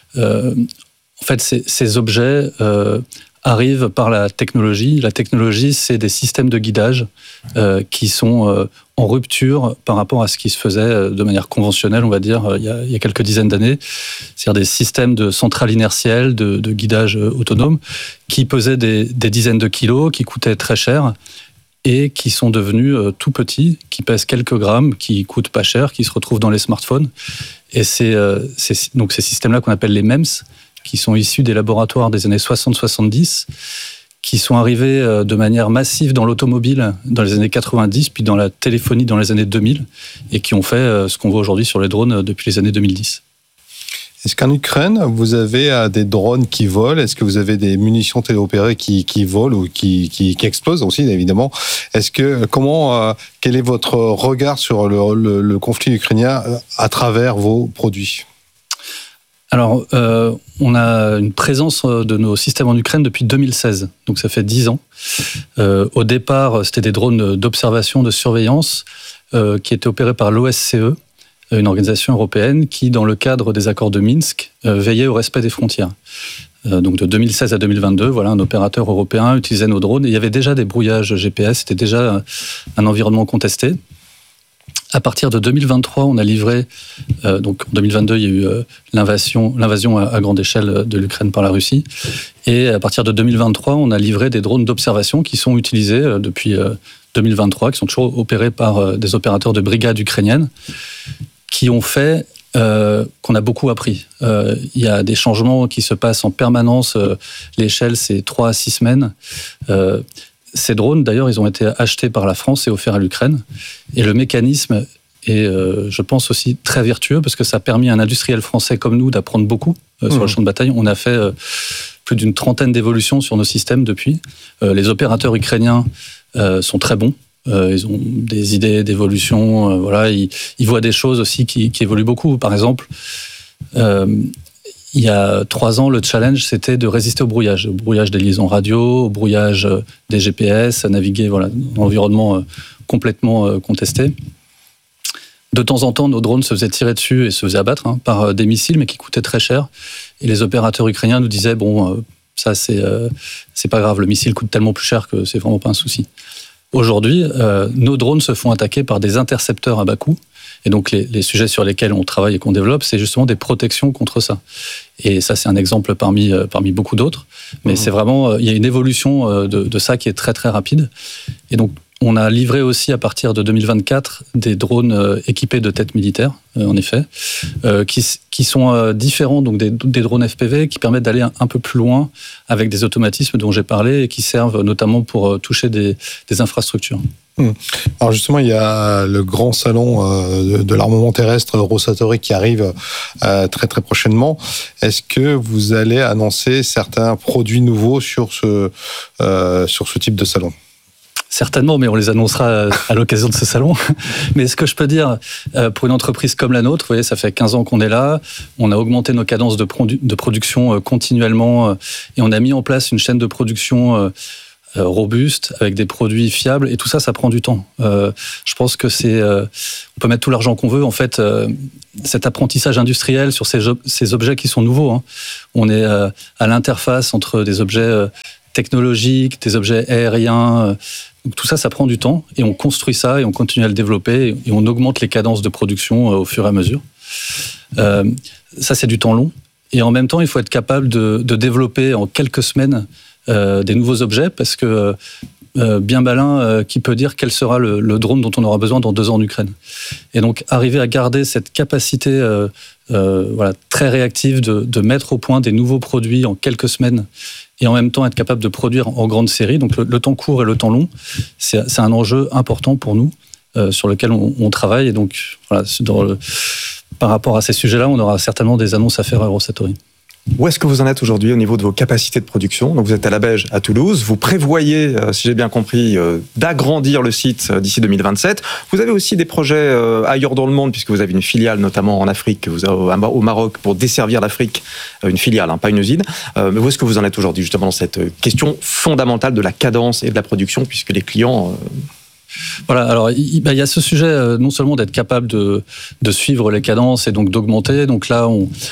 en fait, ces objets arrivent par la technologie. La technologie, c'est des systèmes de guidage qui sont en rupture par rapport à ce qui se faisait de manière conventionnelle, on va dire, il y a quelques dizaines d'années. C'est-à-dire des systèmes de centrales inertielles, de guidage autonome, qui pesaient des dizaines de kilos, qui coûtaient très cher, et qui sont devenus tout petits, qui pèsent quelques grammes, qui coûtent pas cher, qui se retrouvent dans les smartphones. Et c'est donc ces systèmes-là qu'on appelle les MEMS, qui sont issus des laboratoires des années 60-70, qui sont arrivés de manière massive dans l'automobile dans les années 90, puis dans la téléphonie dans les années 2000, et qui ont fait ce qu'on voit aujourd'hui sur les drones depuis les années 2010. Est-ce qu'en Ukraine, vous avez des drones qui volent ? Est-ce que vous avez des munitions téléopérées qui volent ou qui explosent aussi, évidemment ? Quel est votre regard sur le conflit ukrainien à travers vos produits ? Alors, on a une présence de nos systèmes en Ukraine depuis 2016, donc ça fait 10 ans. Au départ, c'était des drones d'observation, de surveillance, qui étaient opérés par l'OSCE, une organisation européenne qui, dans le cadre des accords de Minsk, veillait au respect des frontières. Donc de 2016 à 2022, un opérateur européen utilisait nos drones. Et il y avait déjà des brouillages GPS, c'était déjà un environnement contesté. À partir de 2023, on a livré, donc en 2022, il y a eu l'invasion à grande échelle de l'Ukraine par la Russie. Et à partir de 2023, on a livré des drones d'observation qui sont utilisés depuis 2023, qui sont toujours opérés par des opérateurs de brigades ukrainiennes, qui ont fait qu'on a beaucoup appris. Il y a des changements qui se passent en permanence. L'échelle, c'est 3 à 6 semaines. Ces drones, d'ailleurs, ils ont été achetés par la France et offerts à l'Ukraine. Et le mécanisme est, je pense, aussi très vertueux parce que ça a permis à un industriel français comme nous d'apprendre beaucoup sur le champ de bataille. On a fait plus d'une 30aine d'évolutions sur nos systèmes depuis. Les opérateurs ukrainiens sont très bons. Ils ont des idées d'évolution. Ils voient des choses aussi qui évoluent beaucoup. Par exemple, il y a 3 ans, le challenge, c'était de résister au brouillage des liaisons radio, au brouillage des GPS, à naviguer dans un environnement complètement contesté. De temps en temps, nos drones se faisaient tirer dessus et se faisaient abattre par des missiles, mais qui coûtaient très cher. Et les opérateurs ukrainiens nous disaient, ça, c'est pas grave, le missile coûte tellement plus cher que c'est vraiment pas un souci. Aujourd'hui, nos drones se font attaquer par des intercepteurs à bas coût. Et donc, les sujets sur lesquels on travaille et qu'on développe, c'est justement des protections contre ça. Et ça, c'est un exemple parmi beaucoup d'autres. Mais c'est vraiment, il y a une évolution de ça qui est très, très rapide. Et donc, on a livré aussi, à partir de 2024, des drones équipés de têtes militaires, en effet, qui sont différents donc des drones FPV, qui permettent d'aller un peu plus loin avec des automatismes dont j'ai parlé et qui servent notamment pour toucher des infrastructures. Alors justement, il y a le grand salon de l'armement terrestre Rosatori qui arrive très très prochainement. Est-ce que vous allez annoncer certains produits nouveaux sur ce type de salon ? Certainement, mais on les annoncera à l'occasion de ce salon. Mais ce que je peux dire, pour une entreprise comme la nôtre, vous voyez, ça fait 15 ans qu'on est là, on a augmenté nos cadences de production continuellement et on a mis en place une chaîne de production robuste, avec des produits fiables, et tout ça, ça prend du temps. Je pense que on peut mettre tout l'argent qu'on veut, en fait, cet apprentissage industriel sur ces objets qui sont nouveaux. Hein. On est à l'interface entre des objets technologiques, des objets aériens. Donc tout ça, ça prend du temps et on construit ça et on continue à le développer et on augmente les cadences de production au fur et à mesure. Ça, c'est du temps long. Et en même temps, il faut être capable de développer en quelques semaines des nouveaux objets parce que bien malin qui peut dire quel sera le drone dont on aura besoin dans 2 ans en Ukraine. Et donc, arriver à garder cette capacité très réactive de mettre au point des nouveaux produits en quelques semaines et en même temps être capable de produire en grande série. Donc le temps court et le temps long, c'est un enjeu important pour nous sur lequel on travaille. Et donc, voilà, par rapport à ces sujets-là, on aura certainement des annonces à faire à Eurosatory. Où est-ce que vous en êtes aujourd'hui au niveau de vos capacités de production? Donc vous êtes à la Beige, à Toulouse. Vous prévoyez, si j'ai bien compris, d'agrandir le site d'ici 2027. Vous avez aussi des projets ailleurs dans le monde, puisque vous avez une filiale, notamment en Afrique, vous avez au Maroc, pour desservir l'Afrique, une filiale, pas une usine. Mais où est-ce que vous en êtes aujourd'hui, justement, dans cette question fondamentale de la cadence et de la production, puisque les clients... Voilà, alors il y a ce sujet non seulement d'être capable de suivre les cadences et donc d'augmenter. Donc là,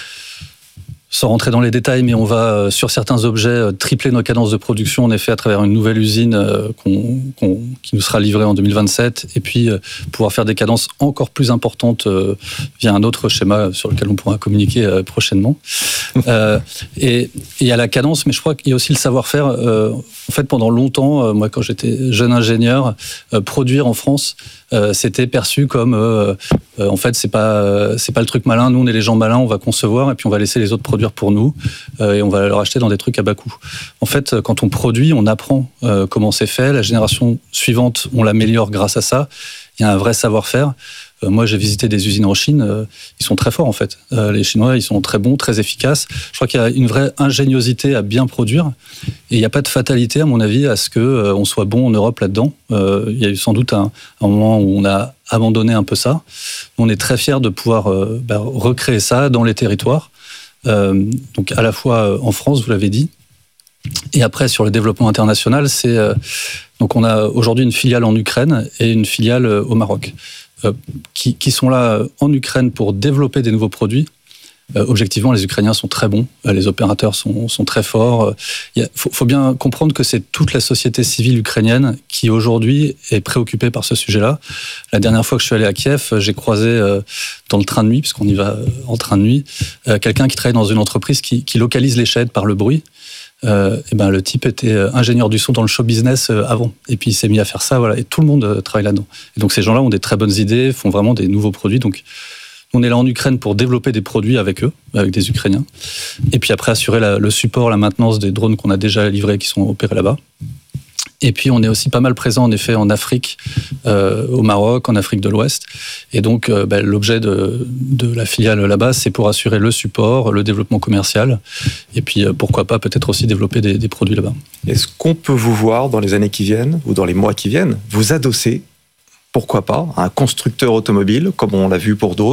sans rentrer dans les détails, mais on va, sur certains objets, tripler nos cadences de production, en effet, à travers une nouvelle usine qui nous sera livrée en 2027, et puis pouvoir faire des cadences encore plus importantes via un autre schéma sur lequel on pourra communiquer prochainement. Et il y a la cadence, mais je crois qu'il y a aussi le savoir-faire. En fait, pendant longtemps, moi, quand j'étais jeune ingénieur, produire en France, c'était perçu comme en fait c'est pas le truc malin, nous on est les gens malins, on va concevoir et puis on va laisser les autres produire pour nous et on va leur acheter dans des trucs à bas coût. En fait, quand on produit, on apprend comment c'est fait, la génération suivante on l'améliore grâce à ça, il y a un vrai savoir-faire. Moi, j'ai visité des usines en Chine, ils sont très forts en fait. Les Chinois, ils sont très bons, très efficaces. Je crois qu'il y a une vraie ingéniosité à bien produire et il n'y a pas de fatalité, à mon avis, à ce qu'on soit bon en Europe là-dedans. Il y a eu sans doute un moment où on a abandonné un peu ça. On est très fiers de pouvoir recréer ça dans les territoires. Donc à la fois en France, vous l'avez dit, et après sur le développement international, donc on a aujourd'hui une filiale en Ukraine et une filiale au Maroc. Qui sont là en Ukraine pour développer des nouveaux produits. Objectivement, les Ukrainiens sont très bons, les opérateurs sont très forts. Il faut bien comprendre que c'est toute la société civile ukrainienne qui aujourd'hui est préoccupée par ce sujet-là. La dernière fois que je suis allé à Kiev, j'ai croisé dans le train de nuit, puisqu'on y va en train de nuit, quelqu'un qui travaille dans une entreprise qui localise les sheds par le bruit. Le type était ingénieur du son dans le show business avant. Et puis il s'est mis à faire ça, voilà. Et tout le monde travaille là-dedans. Et donc ces gens-là ont des très bonnes idées, font vraiment des nouveaux produits. Donc on est là en Ukraine pour développer des produits avec eux, avec des Ukrainiens. Et puis après assurer le support, la maintenance des drones qu'on a déjà livrés, qui sont opérés là-bas. Et puis on est aussi pas mal présent en effet en Afrique, au Maroc, en Afrique de l'Ouest. Et donc l'objet de la filiale là-bas, c'est pour assurer le support, le développement commercial, et puis pourquoi pas peut-être aussi développer des produits là-bas. Est-ce qu'on peut vous voir dans les années qui viennent, ou dans les mois qui viennent, vous adosser, pourquoi pas, à un constructeur automobile, comme on l'a vu pour d'autres ?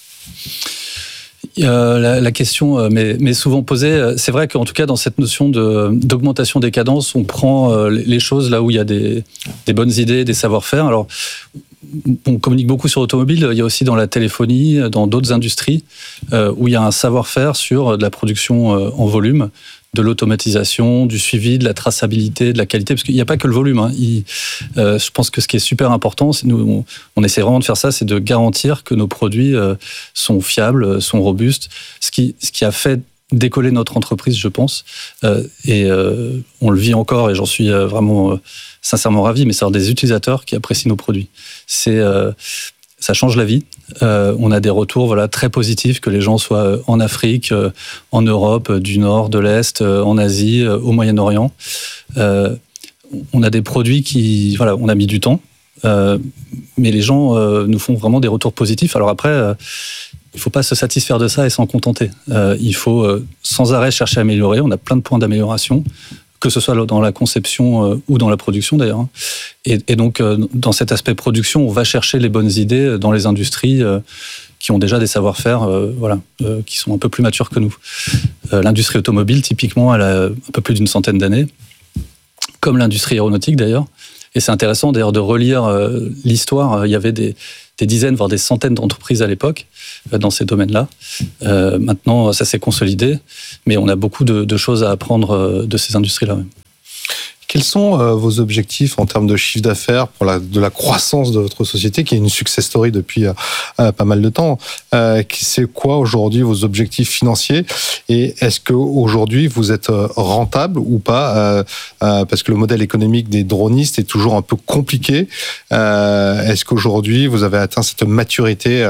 La question m'est souvent posée. C'est vrai qu'en tout cas, dans cette notion d'augmentation des cadences, on prend les choses là où il y a des bonnes idées, des savoir-faire. Alors, on communique beaucoup sur l'automobile. Il y a aussi dans la téléphonie, dans d'autres industries, où il y a un savoir-faire sur de la production en volume, de l'automatisation, du suivi, de la traçabilité, de la qualité, parce qu'il n'y a pas que le volume. Hein. Je pense que ce qui est super important, c'est nous, on essaie vraiment de faire ça, c'est de garantir que nos produits sont fiables, sont robustes, ce qui a fait décoller notre entreprise, je pense. Et on le vit encore, et j'en suis vraiment sincèrement ravi, mais c'est des utilisateurs qui apprécient nos produits. Ça change la vie. On a des retours très positifs, que les gens soient en Afrique, en Europe, du Nord, de l'Est, en Asie, au Moyen-Orient. On a des produits on a mis du temps, mais les gens nous font vraiment des retours positifs. Alors après, il ne faut pas se satisfaire de ça et s'en contenter. Il faut sans arrêt chercher à améliorer. On a plein de points d'amélioration, que ce soit dans la conception ou dans la production d'ailleurs. Et donc, dans cet aspect production, on va chercher les bonnes idées dans les industries qui ont déjà des savoir-faire qui sont un peu plus matures que nous. L'industrie automobile, typiquement, elle a un peu plus d'une centaine d'années, comme l'industrie aéronautique d'ailleurs. Et c'est intéressant d'ailleurs de relire l'histoire. Il y avait des dizaines, voire des centaines d'entreprises à l'époque dans ces domaines-là. Maintenant, ça s'est consolidé, mais on a beaucoup de choses à apprendre de ces industries-là. Quels sont vos objectifs en termes de chiffre d'affaires pour de la croissance de votre société, qui est une success story depuis pas mal de temps? C'est quoi aujourd'hui vos objectifs financiers? Et est-ce qu'aujourd'hui vous êtes rentable ou pas? Parce que le modèle économique des dronistes est toujours un peu compliqué. Est-ce qu'aujourd'hui vous avez atteint cette maturité?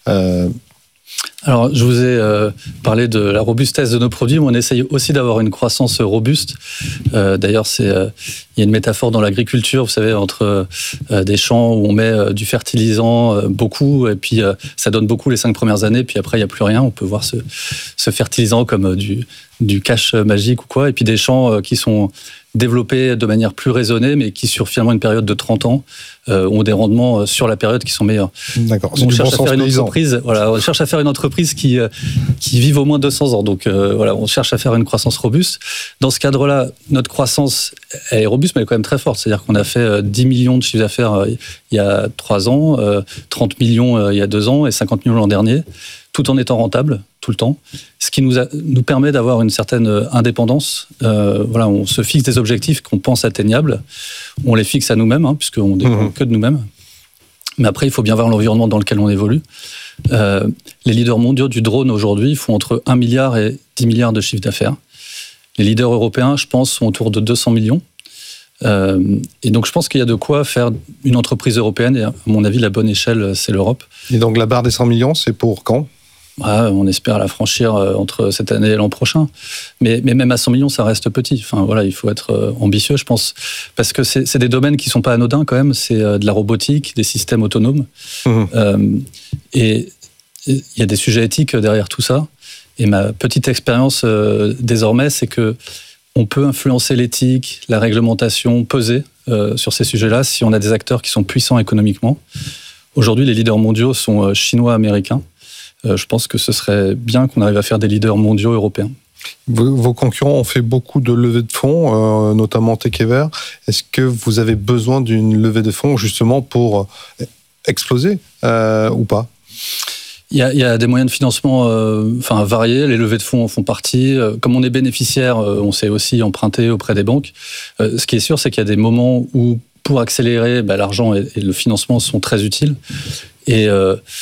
Alors, je vous ai parlé de la robustesse de nos produits, mais on essaye aussi d'avoir une croissance robuste. D'ailleurs, il y a une métaphore dans l'agriculture, vous savez, entre des champs où on met du fertilisant beaucoup, et puis ça donne beaucoup les 5 premières années, puis après, il n'y a plus rien. On peut voir ce fertilisant comme du cash magique ou quoi, et puis des champs qui sont développés de manière plus raisonnée, mais qui, sur finalement une période de 30 ans, ont des rendements sur la période qui sont meilleurs. D'accord. On cherche à faire une entreprise, on cherche à faire une entreprise qui vive au moins 200 ans. Donc on cherche à faire une croissance robuste. Dans ce cadre-là, notre croissance elle est robuste, mais elle est quand même très forte. C'est-à-dire qu'on a fait 10 millions de chiffre d'affaires il y a 3 ans, 30 millions il y a 2 ans et 50 millions l'an dernier, tout en étant rentable tout le temps, ce qui nous permet d'avoir une certaine indépendance. On se fixe des objectifs qu'on pense atteignables, on les fixe à nous-mêmes, puisqu'on ne dépend que de nous-mêmes. Mais après, il faut bien voir l'environnement dans lequel on évolue. Les leaders mondiaux du drone aujourd'hui font entre 1 milliard et 10 milliards de chiffre d'affaires. Les leaders européens, je pense, sont autour de 200 millions. Et donc, je pense qu'il y a de quoi faire une entreprise européenne. Et à mon avis, la bonne échelle, c'est l'Europe. Et donc, la barre des 100 millions, c'est pour quand ? On espère la franchir entre cette année et l'an prochain. Mais même à 100 millions, ça reste petit. Il faut être ambitieux, je pense. Parce que c'est des domaines qui ne sont pas anodins, quand même. C'est de la robotique, des systèmes autonomes. Et il y a des sujets éthiques derrière tout ça. Et ma petite expérience désormais, c'est que on peut influencer l'éthique, la réglementation, peser sur ces sujets-là si on a des acteurs qui sont puissants économiquement. Aujourd'hui, les leaders mondiaux sont chinois, américains. Je pense que ce serait bien qu'on arrive à faire des leaders mondiaux européens. Vos concurrents ont fait beaucoup de levées de fonds, notamment Tekever. Est-ce que vous avez besoin d'une levée de fonds justement pour exploser ou pas ? Il y a des moyens de financement variés. Les levées de fonds en font partie. Comme on est bénéficiaire, on sait aussi emprunter auprès des banques. Ce qui est sûr, c'est qu'il y a des moments où, pour accélérer, l'argent et le financement sont très utiles. Et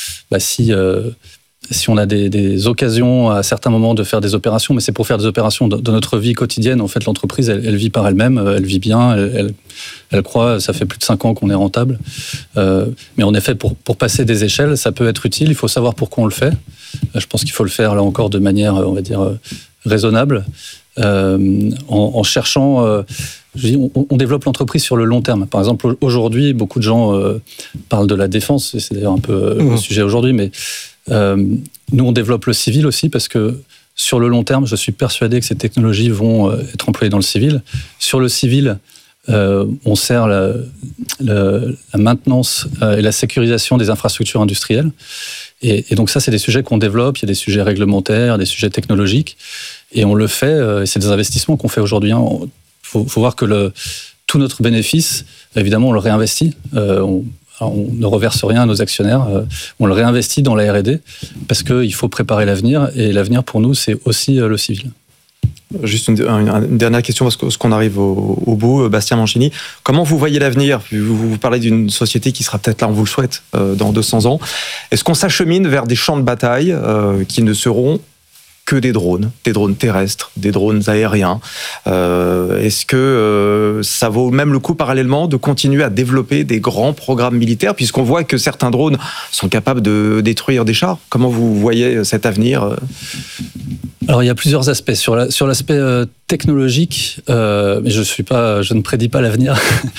si on a des occasions à certains moments de faire des opérations, mais c'est pour faire des opérations de notre vie quotidienne. En fait, l'entreprise, elle vit par elle-même, elle vit bien, elle croît, ça fait plus de 5 ans qu'on est rentable. Mais en effet, pour passer des échelles, ça peut être utile, il faut savoir pourquoi on le fait. Je pense qu'il faut le faire, là encore, de manière, on va dire, raisonnable, en cherchant... on développe l'entreprise sur le long terme. Par exemple, aujourd'hui, beaucoup de gens parlent de la défense, et c'est d'ailleurs un peu le sujet aujourd'hui, mais nous, on développe le civil aussi parce que sur le long terme, je suis persuadé que ces technologies vont être employées dans le civil. Sur le civil, on sert la maintenance et la sécurisation des infrastructures industrielles. Et donc ça, c'est des sujets qu'on développe. Il y a des sujets réglementaires, des sujets technologiques. Et on le fait, et c'est des investissements qu'on fait aujourd'hui. Faut voir que tout notre bénéfice, évidemment, on le réinvestit. On ne reverse rien à nos actionnaires, on le réinvestit dans la R&D parce qu'il faut préparer l'avenir, et l'avenir pour nous, c'est aussi le civil. Juste une dernière question parce qu'on arrive au bout. Bastien Mancini, comment vous voyez l'avenir ? Vous parlez d'une société qui sera peut-être là, on vous le souhaite, dans 200 ans. Est-ce qu'on s'achemine vers des champs de bataille qui ne seront que des drones terrestres, des drones aériens. Est-ce que ça vaut même le coup parallèlement de continuer à développer des grands programmes militaires, puisqu'on voit que certains drones sont capables de détruire des chars ? Comment vous voyez cet avenir ? Alors il y a plusieurs aspects. Sur l'aspect technologique, mais je ne prédis pas l'avenir.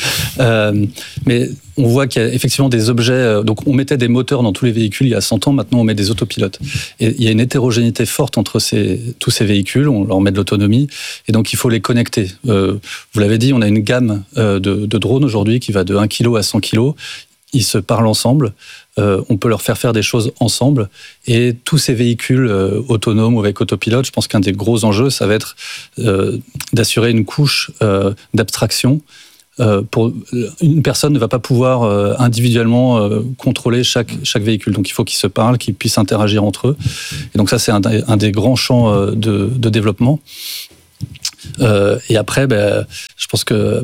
Mais on voit qu'il y a effectivement des objets. Donc on mettait des moteurs dans tous les véhicules il y a 100 ans. Maintenant on met des autopilotes. Et il y a une hétérogénéité forte entre tous ces véhicules. On leur met de l'autonomie et donc il faut les connecter. Vous l'avez dit, on a une gamme de drones aujourd'hui qui va de 1 kg à 100 kg. Ils se parlent ensemble. On peut leur faire des choses ensemble. Et tous ces véhicules autonomes ou avec autopilote, je pense qu'un des gros enjeux, ça va être d'assurer une couche d'abstraction. Une personne ne va pas pouvoir individuellement contrôler chaque véhicule. Donc il faut qu'ils se parlent, qu'ils puissent interagir entre eux. Et donc ça, c'est un des grands champs de développement. Et après, je pense que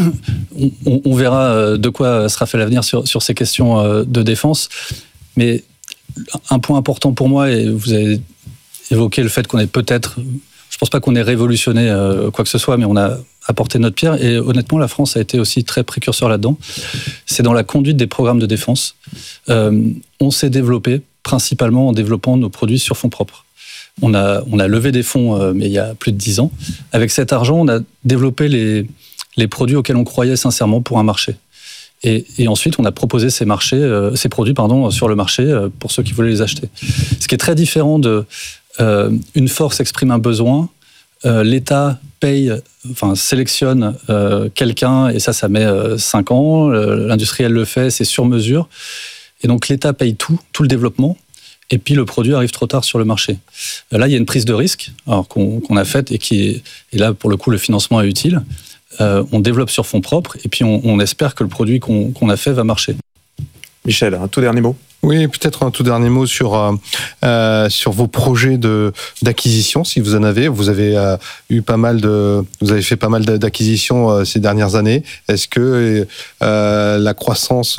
on verra de quoi sera fait l'avenir sur ces questions de défense. Mais un point important pour moi, et vous avez évoqué le fait qu'on ait peut-être, je pense pas qu'on ait révolutionné quoi que ce soit, mais on a apporté notre pierre. Et honnêtement, la France a été aussi très précurseur là-dedans. C'est dans la conduite des programmes de défense. On s'est développé principalement en développant nos produits sur fonds propres. On a levé des fonds, mais il y a plus de 10 ans. Avec cet argent, on a développé les produits auxquels on croyait sincèrement pour un marché. Et ensuite, on a proposé ces produits sur le marché pour ceux qui voulaient les acheter. Ce qui est très différent de une force exprime un besoin, l'État sélectionne quelqu'un, et ça met 5 ans, l'industriel le fait, c'est sur mesure. Et donc l'État paye tout le développement. Et puis le produit arrive trop tard sur le marché. Là, il y a une prise de risque qu'on a faite et là, pour le coup, le financement est utile. On développe sur fonds propres et puis on espère que le produit qu'on a fait va marcher. Michel, un tout dernier mot ? Oui, peut-être un tout dernier mot sur vos projets d'acquisition, si vous en avez. Vous avez fait pas mal d'acquisitions ces dernières années. Est-ce que la croissance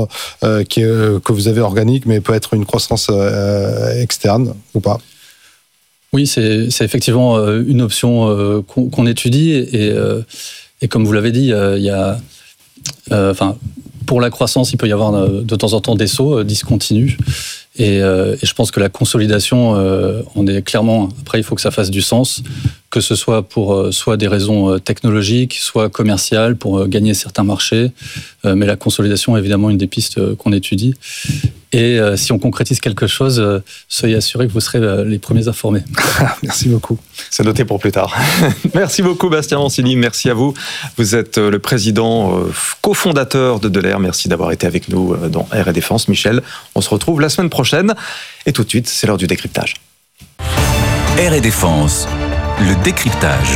que vous avez organique, mais peut être une croissance externe ou pas ? Oui, c'est effectivement une option qu'on étudie et comme vous l'avez dit, il y a pour la croissance, il peut y avoir de temps en temps des sauts discontinus. Et je pense que la consolidation, on est clairement... Après, il faut que ça fasse du sens, que ce soit pour soit des raisons technologiques, soit commerciales, pour gagner certains marchés. Mais la consolidation est évidemment une des pistes qu'on étudie. Et si on concrétise quelque chose, soyez assurés que vous serez les premiers informés. Merci beaucoup. C'est noté pour plus tard. Merci beaucoup Bastien Mancini, merci à vous. Vous êtes le président cofondateur de Delair. Merci d'avoir été avec nous dans Air et Défense. Michel, on se retrouve la semaine prochaine. Et tout de suite, c'est l'heure du décryptage. Air et Défense, le décryptage.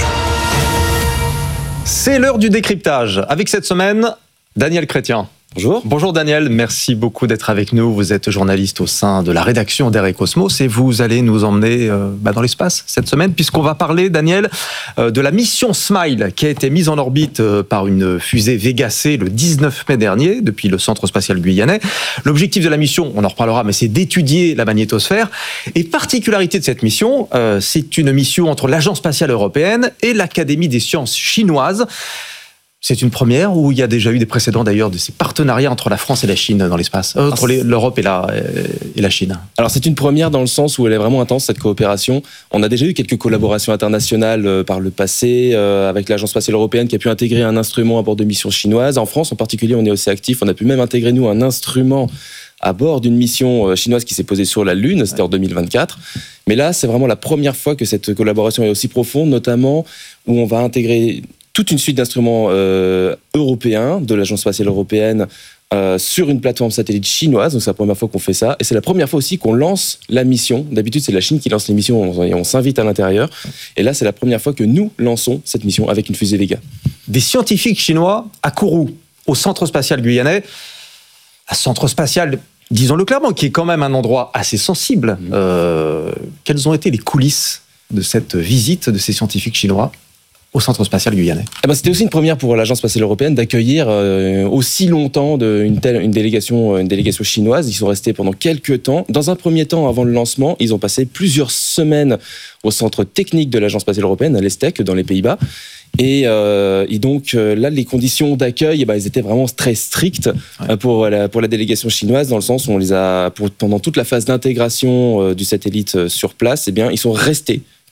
C'est l'heure du décryptage. Avec cette semaine, Daniel Chrétien. Bonjour. Bonjour Daniel, merci beaucoup d'être avec nous. Vous êtes journaliste au sein de la rédaction d'Air et Cosmos et vous allez nous emmener dans l'espace cette semaine puisqu'on va parler, Daniel, de la mission SMILE qui a été mise en orbite par une fusée Vega C le 19 mai dernier depuis le Centre spatial guyanais. L'objectif de la mission, on en reparlera, mais c'est d'étudier la magnétosphère. Et particularité de cette mission, c'est une mission entre l'Agence spatiale européenne et l'Académie des sciences chinoises. C'est une première ou il y a déjà eu des précédents d'ailleurs de ces partenariats entre la France et la Chine dans l'espace, entre l'Europe et la Chine? Alors c'est une première dans le sens où elle est vraiment intense cette coopération. On a déjà eu quelques collaborations internationales par le passé avec l'Agence spatiale européenne qui a pu intégrer un instrument à bord de missions chinoises. En France en particulier on est aussi actifs, on a pu même intégrer nous un instrument à bord d'une mission chinoise qui s'est posée sur la Lune, c'était en 2024. Mais là c'est vraiment la première fois que cette collaboration est aussi profonde, notamment où on va intégrer toute une suite d'instruments européens de l'Agence spatiale européenne sur une plateforme satellite chinoise. Donc c'est la première fois qu'on fait ça. Et c'est la première fois aussi qu'on lance la mission. D'habitude, c'est la Chine qui lance les missions. On s'invite à l'intérieur. Et là, c'est la première fois que nous lançons cette mission avec une fusée Vega. Des scientifiques chinois à Kourou, au Centre spatial guyanais. Un centre spatial, disons-le clairement, qui est quand même un endroit assez sensible. Quelles ont été les coulisses de cette visite de ces scientifiques chinois au Centre spatial guyanais? C'était aussi une première pour l'Agence spatiale européenne d'accueillir aussi longtemps une délégation chinoise. Ils sont restés pendant quelques temps. Dans un premier temps, avant le lancement, ils ont passé plusieurs semaines au centre technique de l'Agence spatiale européenne, à l'ESTEC, dans les Pays-Bas. Et donc là, les conditions d'accueil, elles étaient vraiment très strictes pour la délégation chinoise, dans le sens où on les a, pendant toute la phase d'intégration du satellite sur place, ils sont restés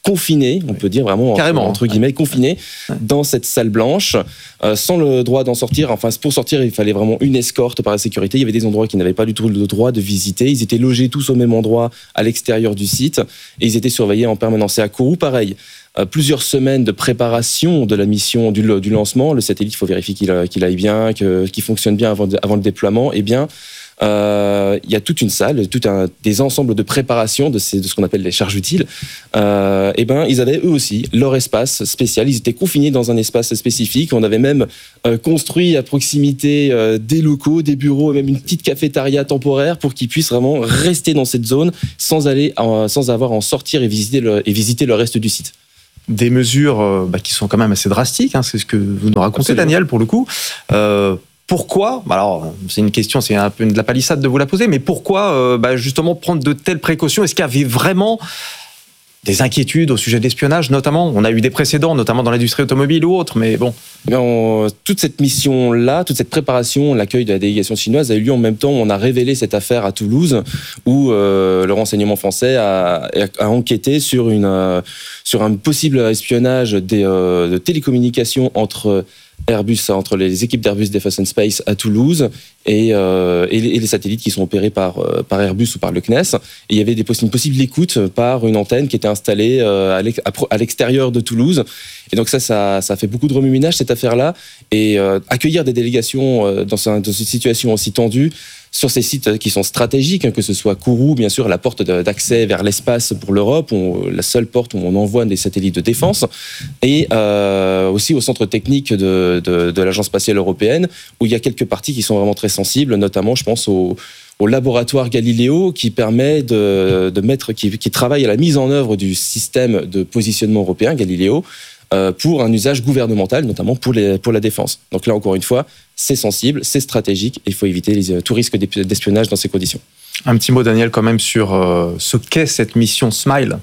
confinés, on peut dire vraiment carrément entre guillemets confinés dans cette salle blanche, sans le droit d'en sortir. Enfin, pour sortir, il fallait vraiment une escorte par la sécurité. Il y avait des endroits qui n'avaient pas du tout le droit de visiter. Ils étaient logés tous au même endroit à l'extérieur du site et ils étaient surveillés en permanence. Et à Kourou, pareil. Plusieurs semaines de préparation de la mission du lancement. Le satellite, il faut vérifier qu'il aille bien, qu'il fonctionne bien avant le déploiement. Eh bien, il y a toute une salle, des ensembles de préparation de ce qu'on appelle les charges utiles. Ils avaient eux aussi leur espace spécial. Ils étaient confinés dans un espace spécifique. On avait même construit à proximité des locaux, des bureaux, et même une petite cafétéria temporaire pour qu'ils puissent vraiment rester dans cette zone sans avoir à en sortir et visiter le reste du site. Des mesures qui sont quand même assez drastiques, c'est ce que vous nous racontez, absolument. Daniel, pour le coup. Pourquoi, alors c'est une question, c'est un peu de la palissade de vous la poser, mais pourquoi justement prendre de telles précautions? Est-ce qu'il y avait vraiment des inquiétudes au sujet de l'espionnage, notamment? On a eu des précédents, notamment dans l'industrie automobile ou autre, mais bon. Toute cette mission-là, toute cette préparation, l'accueil de la délégation chinoise a eu lieu en même temps où on a révélé cette affaire à Toulouse, où le renseignement français a enquêté sur un possible espionnage de télécommunications entre les équipes d'Airbus Defence and Space à Toulouse et les satellites qui sont opérés par Airbus ou par le CNES. Et il y avait une possible écoute par une antenne qui était installée à l'extérieur de Toulouse. Et donc ça fait beaucoup de remue-ménage, cette affaire-là. Et accueillir des délégations dans une situation aussi tendue, sur ces sites qui sont stratégiques, que ce soit Kourou, bien sûr, la porte d'accès vers l'espace pour l'Europe, la seule porte où on envoie des satellites de défense, et aussi au centre technique de l'Agence spatiale européenne, où il y a quelques parties qui sont vraiment très sensibles, notamment, je pense, au laboratoire Galileo qui permet qui travaille à la mise en œuvre du système de positionnement européen, Galileo, pour un usage gouvernemental, notamment pour la défense. Donc là, encore une fois, c'est sensible, c'est stratégique, et il faut éviter tout risque d'espionnage dans ces conditions. Un petit mot, Daniel, quand même, sur ce qu'est cette mission SMILE.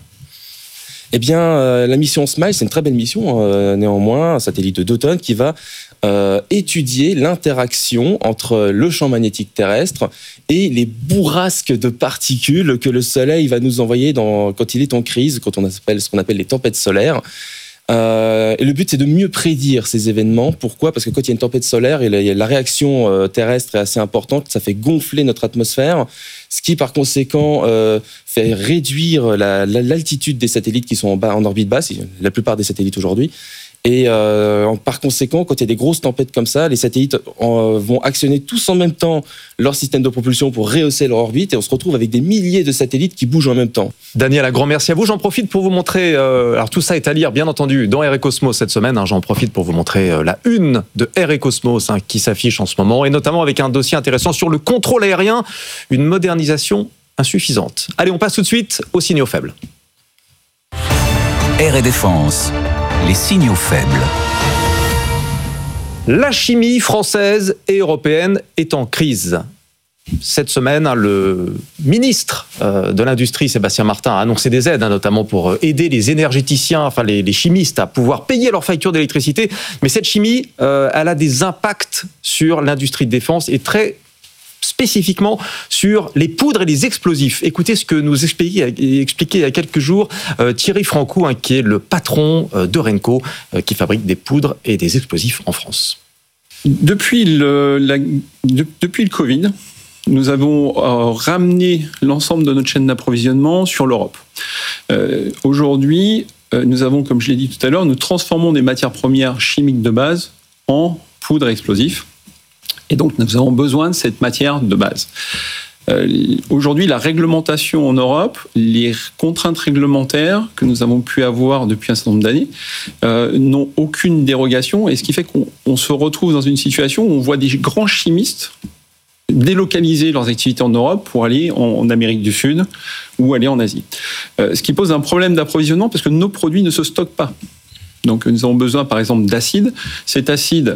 Eh bien, la mission SMILE, c'est une très belle mission, néanmoins, un satellite de 2 tonnes qui va étudier l'interaction entre le champ magnétique terrestre et les bourrasques de particules que le Soleil va nous envoyer quand il est en crise, quand on appelle ce qu'on appelle les tempêtes solaires. Et le but, c'est de mieux prédire ces événements. Pourquoi ? Parce que quand il y a une tempête solaire, la réaction terrestre est assez importante, ça fait gonfler notre atmosphère, ce qui, par conséquent, fait réduire l'altitude des satellites qui sont en orbite basse, la plupart des satellites aujourd'hui. Et par conséquent, quand il y a des grosses tempêtes comme ça, les satellites vont actionner tous en même temps leur système de propulsion pour rehausser leur orbite, et on se retrouve avec des milliers de satellites qui bougent en même temps. Daniel, un grand merci à vous. J'en profite pour vous montrer, alors tout ça est à lire bien entendu dans Air et Cosmos cette semaine, j'en profite pour vous montrer la une de Air et Cosmos qui s'affiche en ce moment, et notamment avec un dossier intéressant sur le contrôle aérien, une modernisation insuffisante. Allez, on passe tout de suite aux signaux faibles. Air et Défense. Les signaux faibles. La chimie française et européenne est en crise. Cette semaine, le ministre de l'Industrie, Sébastien Martin, a annoncé des aides, notamment pour aider les énergéticiens, enfin les chimistes, à pouvoir payer leurs factures d'électricité. Mais cette chimie, elle a des impacts sur l'industrie de défense et très spécifiquement sur les poudres et les explosifs. Écoutez ce que nous expliquait il y a quelques jours Thierry Francou, qui est le patron de Renco, qui fabrique des poudres et des explosifs en France. Depuis le Covid, nous avons ramené l'ensemble de notre chaîne d'approvisionnement sur l'Europe. Aujourd'hui, nous avons, comme je l'ai dit tout à l'heure, nous transformons des matières premières chimiques de base en poudres et explosifs. Et donc, nous avons besoin de cette matière de base. Aujourd'hui, la réglementation en Europe, les contraintes réglementaires que nous avons pu avoir depuis un certain nombre d'années, n'ont aucune dérogation. Et ce qui fait qu'on se retrouve dans une situation où on voit des grands chimistes délocaliser leurs activités en Europe pour aller en Amérique du Sud ou aller en Asie. Ce qui pose un problème d'approvisionnement parce que nos produits ne se stockent pas. Donc, nous avons besoin, par exemple, d'acide. Cet acide,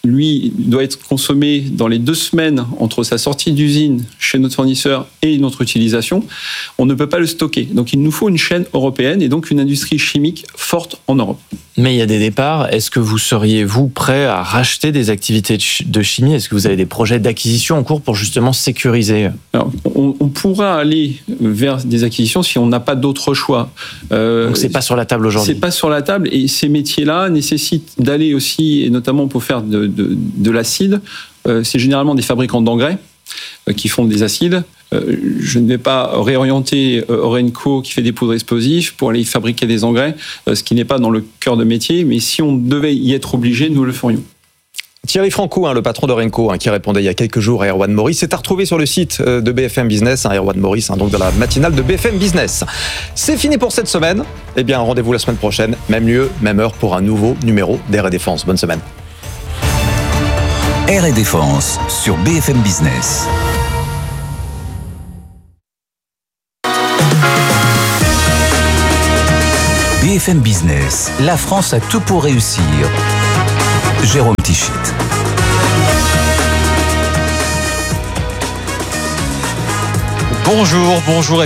lui, doit être consommé dans les 2 semaines entre sa sortie d'usine chez notre fournisseur et notre utilisation, on ne peut pas le stocker. Donc il nous faut une chaîne européenne et donc une industrie chimique forte en Europe. Mais il y a des départs. Est-ce que vous seriez, vous, prêt à racheter des activités de chimie? Est-ce que vous avez des projets d'acquisition en cours pour justement sécuriser? Alors, on pourra aller vers des acquisitions si on n'a pas d'autre choix. Donc c'est pas sur la table aujourd'hui? C'est pas sur la table, et ces métiers-là nécessitent d'aller aussi, et notamment pour faire de l'acide, c'est généralement des fabricants d'engrais qui font des acides. Je ne vais pas réorienter Orenco qui fait des poudres explosives pour aller fabriquer des engrais, ce qui n'est pas dans le cœur de métier, mais si on devait y être obligé, nous le ferions. Thierry Franco, le patron d'Orenco, qui répondait il y a quelques jours à Erwan Maurice, c'est à retrouver sur le site de BFM Business, Erwan Maurice, donc dans la matinale de BFM Business. C'est fini pour cette semaine. Eh bien, rendez-vous la semaine prochaine, même lieu, même heure, pour un nouveau numéro d'Air et Défense. Bonne semaine. Air et Défense sur BFM Business. BFM Business, la France a tout pour réussir. Jérôme Tichit. Bonjour.